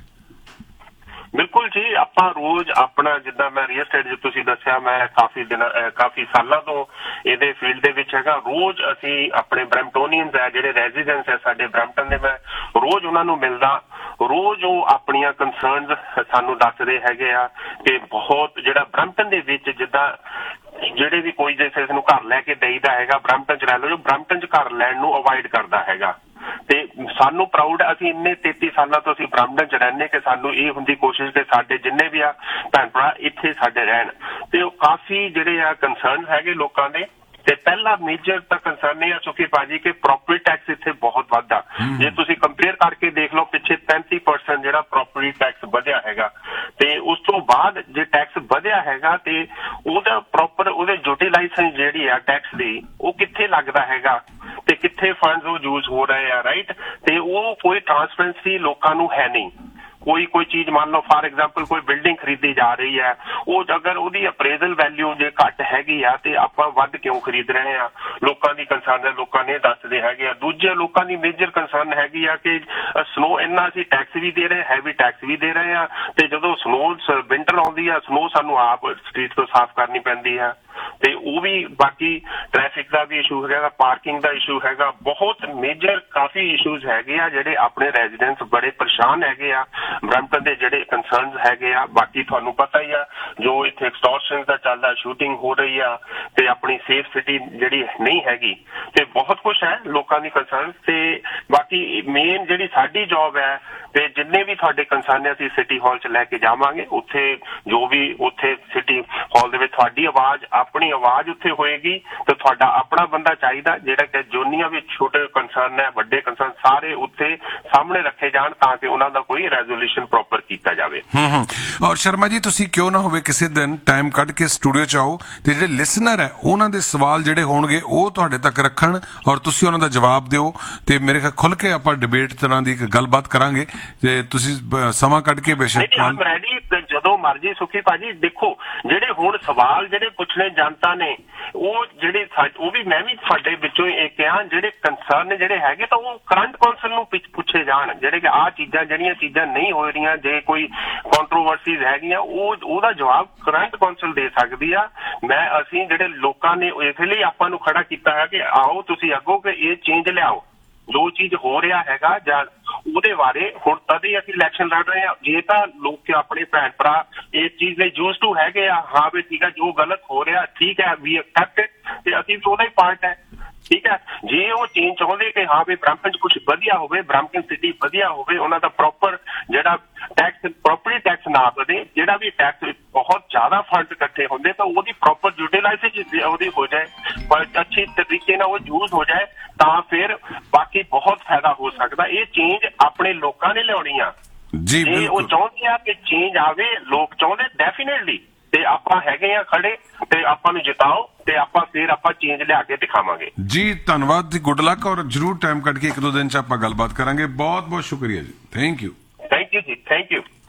ਬਿਲਕੁਲ ਜੀ, ਆਪਾਂ ਰੋਜ਼ ਆਪਣਾ, ਜਿੱਦਾਂ ਮੈਂ ਰੀਅਲ ਸਟੇਟ ਜਿ ਤੁਸੀਂ ਦੱਸਿਆ, ਮੈਂ ਕਾਫੀ ਦਿਨ ਕਾਫੀ ਸਾਲਾਂ ਤੋਂ ਇਹਦੇ ਫੀਲਡ ਦੇ ਵਿੱਚ ਹੈਗਾ। ਰੋਜ਼ ਅਸੀਂ ਆਪਣੇ ਬਰੈਂਪਟੋਨੀਅਨਸ ਹੈ ਜਿਹੜੇ ਰੈਜ਼ੀਡੈਂਟਸ ਹੈ ਸਾਡੇ ਬਰੈਂਪਟਨ ਦੇ, ਮੈਂ ਰੋਜ਼ ਉਹਨਾਂ ਨੂੰ ਮਿਲਦਾ। ਰੋਜ਼ ਉਹ ਆਪਣੀਆਂ ਕੰਸਰਨਸ ਸਾਨੂੰ ਦੱਸਦੇ ਹੈਗੇ ਆ ਕਿ ਬਹੁਤ ਜਿਹੜਾ ਬਰੈਂਪਟਨ ਦੇ ਵਿੱਚ, ਜਿੱਦਾਂ ਜਿਹੜੇ ਵੀ ਕੋਈ ਜਿਸ ਨੂੰ ਘਰ ਲੈ ਕੇ ਦੇਈਦਾ ਹੈਗਾ, ਬਰੈਂਪਟਨ 'ਚ ਰਹਿ ਲਓ, ਜੋ ਬਰੈਂਪਟਨ 'ਚ ਘਰ ਲੈਣ ਨੂੰ ਅਵੋਇਡ ਕਰਦਾ ਹੈਗਾ। ਤੇ ਸਾਨੂੰ ਪ੍ਰਾਊਡ, ਅਸੀਂ ਇੰਨੇ ਤੇਤੀ ਸਾਲਾਂ ਤੋਂ ਅਸੀਂ ਬਰੰਪਟਨ 'ਚ ਰਹਿੰਦੇ ਕਿ ਸਾਨੂੰ ਇਹ ਹੁੰਦੀ ਕੋਸ਼ਿਸ਼ ਕਿ ਸਾਡੇ ਜਿੰਨੇ ਵੀ ਆ ਭੈਣ ਭਰਾ ਇੱਥੇ ਸਾਡੇ ਰਹਿਣ। ਤੇ ਉਹ ਕਾਫੀ ਜਿਹੜੇ ਆ ਕੰਸਰਨ ਹੈਗੇ ਲੋਕਾਂ ਦੇ। ਤੇ ਪਹਿਲਾ ਮੇਜਰ ਤਾਂ ਕੰਸਰਨ ਇਹ ਆ ਸੁਖੀ ਭਾਜੀ ਕਿ ਪ੍ਰੋਪਰਟੀ ਟੈਕਸ ਇੱਥੇ ਬਹੁਤ ਵੱਧਦਾ। ਜੇ ਤੁਸੀਂ ਕੰਪੇਅਰ ਕਰਕੇ ਦੇਖ ਲਓ, ਪਿੱਛੇ ਪੈਂਤੀ ਪਰਸੈਂਟ ਜਿਹੜਾ ਪ੍ਰੋਪਰਟੀ ਟੈਕਸ ਵਧਿਆ ਹੈਗਾ, ਤੇ ਉਸ ਤੋਂ ਬਾਅਦ ਜੇ ਟੈਕਸ ਵਧਿਆ ਹੈਗਾ ਤੇ ਉਹਦਾ ਪ੍ਰੋਪਰ ਉਹਦੇ ਯੂਟੀਲਾਈਜੇਸ਼ਨ ਜਿਹੜੀ ਆ ਟੈਕਸ ਦੀ, ਉਹ ਕਿੱਥੇ ਲੱਗਦਾ ਹੈਗਾ ਤੇ ਕਿੱਥੇ ਫੰਡਸ ਉਹ ਯੂਜ਼ ਹੋ ਰਹੇ ਆ, ਰਾਈਟ? ਤੇ ਉਹ ਕੋਈ ਟ੍ਰਾਂਸਪੇਰੈਂਸੀ ਲੋਕਾਂ ਨੂੰ ਹੈ ਨਹੀਂ। ਕੋਈ ਕੋਈ ਚੀਜ਼ ਮੰਨ ਲਓ ਫਾਰ ਐਗਜ਼ਾਮਪਲ ਕੋਈ ਬਿਲਡਿੰਗ ਖਰੀਦੀ ਜਾ ਰਹੀ ਹੈ, ਉਹ ਅਗਰ ਉਹਦੀ ਅਪਰੇਜ਼ਲ ਵੈਲਿਊ ਜੇ ਘੱਟ ਹੈਗੀ ਆ ਤੇ ਆਪਾਂ ਵੱਧ ਕਿਉਂ ਖਰੀਦ ਰਹੇ ਆ? ਲੋਕਾਂ ਦੀ ਕੰਸਰਨ ਹੈ, ਲੋਕਾਂ ਨੇ ਦੱਸਦੇ ਹੈਗੇ ਆ। ਦੂਜੇ ਲੋਕਾਂ ਦੀ ਮੇਜਰ ਕੰਸਰਨ ਹੈਗੀ ਆ ਕਿ ਸਨੋ ਇੰਨਾ ਅਸੀਂ ਟੈਕਸ ਵੀ ਦੇ ਰਹੇ, ਹੈਵੀ ਟੈਕਸ ਵੀ ਦੇ ਰਹੇ ਆ, ਤੇ ਜਦੋਂ ਸਨੋ ਵਿੰਟਰ ਆਉਂਦੀ ਆ, ਸਨੋ ਸਾਨੂੰ ਆਪ ਸਟਰੀਟ ਤੋਂ ਸਾਫ਼ ਕਰਨੀ ਪੈਂਦੀ ਆ। ਤੇ ਉਹ ਵੀ ਬਾਕੀ ਟ੍ਰੈਫਿਕ ਦਾ ਵੀ ਇਸ਼ੂ ਹੈਗਾ, ਪਾਰਕਿੰਗ ਦਾ ਇਸ਼ੂ ਹੈਗਾ, ਬਹੁਤ ਮੇਜਰ ਕਾਫੀ ਇਸ਼ੂਜ਼ ਹੈਗੇ ਆ ਜਿਹੜੇ ਆਪਣੇ ਰੈਜ਼ੀਡੈਂਟਸ ਬੜੇ ਪਰੇਸ਼ਾਨ ਹੈਗੇ ਆ। ਬਰੰਪਟਨ ਦੇ ਜਿਹੜੇ ਕੰਸਰਨਸ ਹੈਗੇ ਆ, ਬਾਕੀ ਤੁਹਾਨੂੰ ਪਤਾ ਹੀ ਆ ਜੋ ਇੱਥੇ ਐਕਸਟੋਰਸ਼ਨ ਦਾ ਚੱਲਦਾ, ਸ਼ੂਟਿੰਗ ਹੋ ਰਹੀ ਆ, ਤੇ ਆਪਣੀ ਸੇਫ ਸਿਟੀ ਜਿਹੜੀ ਨਹੀਂ ਹੈਗੀ, ਤੇ ਬਹੁਤ ਕੁਛ ਹੈ ਲੋਕਾਂ ਦੀ ਕੰਸਰਨ। ਤੇ ਬਾਕੀ ਮੇਨ ਜਿਹੜੀ ਸਾਡੀ ਜੌਬ ਹੈ, ਤੇ ਜਿੰਨੇ ਵੀ ਤੁਹਾਡੇ ਕੰਸਰਨ ਅਸੀਂ ਸਿਟੀ ਹਾਲ 'ਚ ਲੈ ਕੇ ਜਾਵਾਂਗੇ, ਉੱਥੇ ਜੋ ਵੀ ਉੱਥੇ ਸਿਟੀ ਹਾਲ ਦੇ ਵਿੱਚ ਤੁਹਾਡੀ ਆਵਾਜ਼, ਆਪਣੀ ਆਵਾਜ਼ ਉੱਥੇ ਹੋਏਗੀ, ਤੇ ਤੁਹਾਡਾ ਆਪਣਾ ਬੰਦਾ ਚਾਹੀਦਾ ਜਿਹੜਾ ਕਿ ਜੋਨੀਆਂ ਵੀ ਛੋਟੇ ਕੰਸਰਨ ਹੈ, ਵੱਡੇ ਕੰਸਰਨ ਸਾਰੇ ਉੱਥੇ ਸਾਹਮਣੇ ਰੱਖੇ ਜਾਣ ਤਾਂ ਕਿ ਉਹਨਾਂ ਦਾ ਕੋਈ ਰੈਜ਼ੋਲੂਸ਼ਨ ਪ੍ਰੋਪਰ ਕੀਤਾ ਜਾਵੇ। ਹੂੰ ਹੂੰ ਔਰ ਸ਼ਰਮਾ ਜੀ, ਤੁਸੀਂ ਕਿਉਂ ਨਾ ਹੋਵੇ ਕਿਸੇ ਦਿਨ ਟਾਈਮ ਕੱਢ ਕੇ ਸਟੂਡੀਓ 'ਚ ਆਓ, ਤੇ ਜਿਹੜੇ ਲਿਸਨਰ ਹੈ ਉਹਨਾਂ ਦੇ ਸਵਾਲ ਜਿਹੜੇ ਹੋਣਗੇ ਉਹ ਤੁਹਾਡੇ ਤੱਕ ਰੱਖਣ, ਔਰ ਤੁਸੀਂ ਉਹਨਾਂ ਦਾ ਜਵਾਬ ਦਿਓ, ਤੇ ਮੇਰੇ ਖਿਆਲ ਖੁੱਲ ਕੇ ਆਪਾਂ ਡਿਬੇਟ ਤਰ੍ਹਾਂ ਦੀ ਇੱਕ ਗੱਲਬਾਤ ਕਰਾਂਗੇ। ਤੇ ਤੁਸੀਂ ਸਮਾਂ ਕੱਢ ਕੇ ਬੇਸ਼ੱਕ ਰੈਡੀ, ਜਦੋਂ ਮਰਜੀ ਸੁਖੀ ਭਾਜੀ। ਦੇਖੋ ਜਿਹੜੇ ਹੁਣ ਸਵਾਲ ਜਿਹੜੇ ਪੁੱਛਣੇ ਜਨਤਾ ਨੇ, ਉਹ ਜਿਹੜੇ ਉਹ ਵੀ ਮੈਂ ਵੀ ਸਾਡੇ ਵਿੱਚੋਂ ਇਹ ਕਿਹਾ, ਜਿਹੜੇ ਕੰਸਰਨ ਜਿਹੜੇ ਹੈਗੇ ਤਾਂ ਉਹ ਕਰੰਟ ਕੌਂਸਲ ਨੂੰ ਪੁੱਛੇ ਜਾਣ, ਜਿਹੜੇ ਕਿ ਆਹ ਚੀਜ਼ਾਂ ਜਿਹੜੀਆਂ ਚੀਜ਼ਾਂ ਨਹੀਂ ਹੋ ਰਹੀਆਂ, ਜੇ ਕੋਈ ਕੰਟਰੋਵਰਸੀਜ਼ ਹੈਗੀਆਂ, ਉਹ ਉਹਦਾ ਜਵਾਬ ਕਰੰਟ ਕੌਂਸਲ ਦੇ ਸਕਦੀ ਆ। ਮੈਂ ਅਸੀਂ ਜਿਹੜੇ ਲੋਕਾਂ ਨੇ ਇਸ ਲਈ ਆਪਾਂ ਨੂੰ ਖੜਾ ਕੀਤਾ ਹੈ ਕਿ ਆਓ ਤੁਸੀਂ ਅੱਗੋਂ ਕਿ ਇਹ ਚੇਂਜ ਲਿਆਓ, ਜੋ ਚੀਜ਼ ਹੋ ਰਿਹਾ ਹੈਗਾ ਜਾਂ ਉਹਦੇ ਬਾਰੇ। ਹੁਣ ਤਦ ਹੀ ਅਸੀਂ ਇਲੈਕਸ਼ਨ ਲੜ ਰਹੇ ਹਾਂ। ਜੇ ਤਾਂ ਲੋਕ ਆਪਣੇ ਭੈਣ ਭਰਾ ਇਸ ਚੀਜ਼ ਲਈ ਯੂਜ਼ ਟੂ ਹੈਗੇ ਆ, ਹਾਂ ਵੀ ਠੀਕ ਹੈ ਜੋ ਗਲਤ ਹੋ ਰਿਹਾ ਠੀਕ ਹੈ, ਵੀ ਐਕਸੈਪਟ ਇਟ, ਤੇ ਅਸੀਂ ਵੀ ਉਹਦਾ ਹੀ ਪਾਰਟ ਹੈ, ਠੀਕ ਹੈ। ਜੇ ਉਹ ਚੇਂਜ ਚਾਹੁੰਦੇ ਕਿ ਹਾਂ ਵੀ ਬਰੰਪਟਨ 'ਚ ਕੁਛ ਵਧੀਆ ਹੋਵੇ, ਬਰੰਪਟਨ ਸਿਟੀ ਵਧੀਆ ਹੋਵੇ, ਉਹਨਾਂ ਦਾ ਪ੍ਰੋਪਰ ਜਿਹੜਾ ਟੈਕਸ, ਪ੍ਰੋਪਰਟੀ ਟੈਕਸ ਨਾ ਵਧੇ, ਜਿਹੜਾ ਵੀ ਟੈਕਸ ਬਹੁਤ ਜ਼ਿਆਦਾ ਫੰਡ ਇਕੱਠੇ ਹੁੰਦੇ ਤਾਂ ਉਹਦੀ ਪ੍ਰੋਪਰ ਯੂਟੀਲਾਈਜ਼ੇਸ਼ਨ ਉਹਦੀ ਹੋ ਜਾਏ, ਪਰ ਅੱਛੀ ਤਰੀਕੇ ਨਾਲ ਉਹ ਯੂਜ਼ ਹੋ ਜਾਏ, ਤਾਂ ਫਿਰ ਬਾਕੀ ਬਹੁਤ ਫਾਇਦਾ ਹੋ ਸਕਦਾ। ਇਹ ਚੇਂਜ ਆਪਣੇ ਲੋਕਾਂ ਨੇ ਲਿਆਉਣੀ ਆ ਜੀ। ਜੇ ਉਹ ਚਾਹੁੰਦੇ ਆ ਕਿ ਚੇਂਜ ਆਵੇ, ਲੋਕ ਚਾਹੁੰਦੇ ਡੈਫੀਨੇਟਲੀ, ਤੇ ਆਪਾਂ ਹੈਗੇ ਆ ਖੜੇ, ਤੇ ਆਪਾਂ ਨੂੰ ਜਿਤਾਓ, ਤੇ ਆਪਾਂ ਫਿਰ ਆਪਾਂ ਚੇਂਜ ਲਿਆ ਕੇ ਦਿਖਾਵਾਂਗੇ ਜੀ। ਧੰਨਵਾਦ ਜੀ, ਗੁੱਡ ਲੱਕ, ਔਰ ਜਰੂਰ ਟਾਈਮ ਕੱਢ ਕੇ ਇੱਕ ਦੋ ਦਿਨ 'ਚ ਆਪਾਂ ਗੱਲਬਾਤ ਕਰਾਂਗੇ। ਬਹੁਤ ਬਹੁਤ ਸ਼ੁਕਰੀਆ ਜੀ, ਥੈਂਕ ਯੂ। ਥੈਂਕ ਯੂ ਜੀ, ਥੈਂਕ ਯੂ।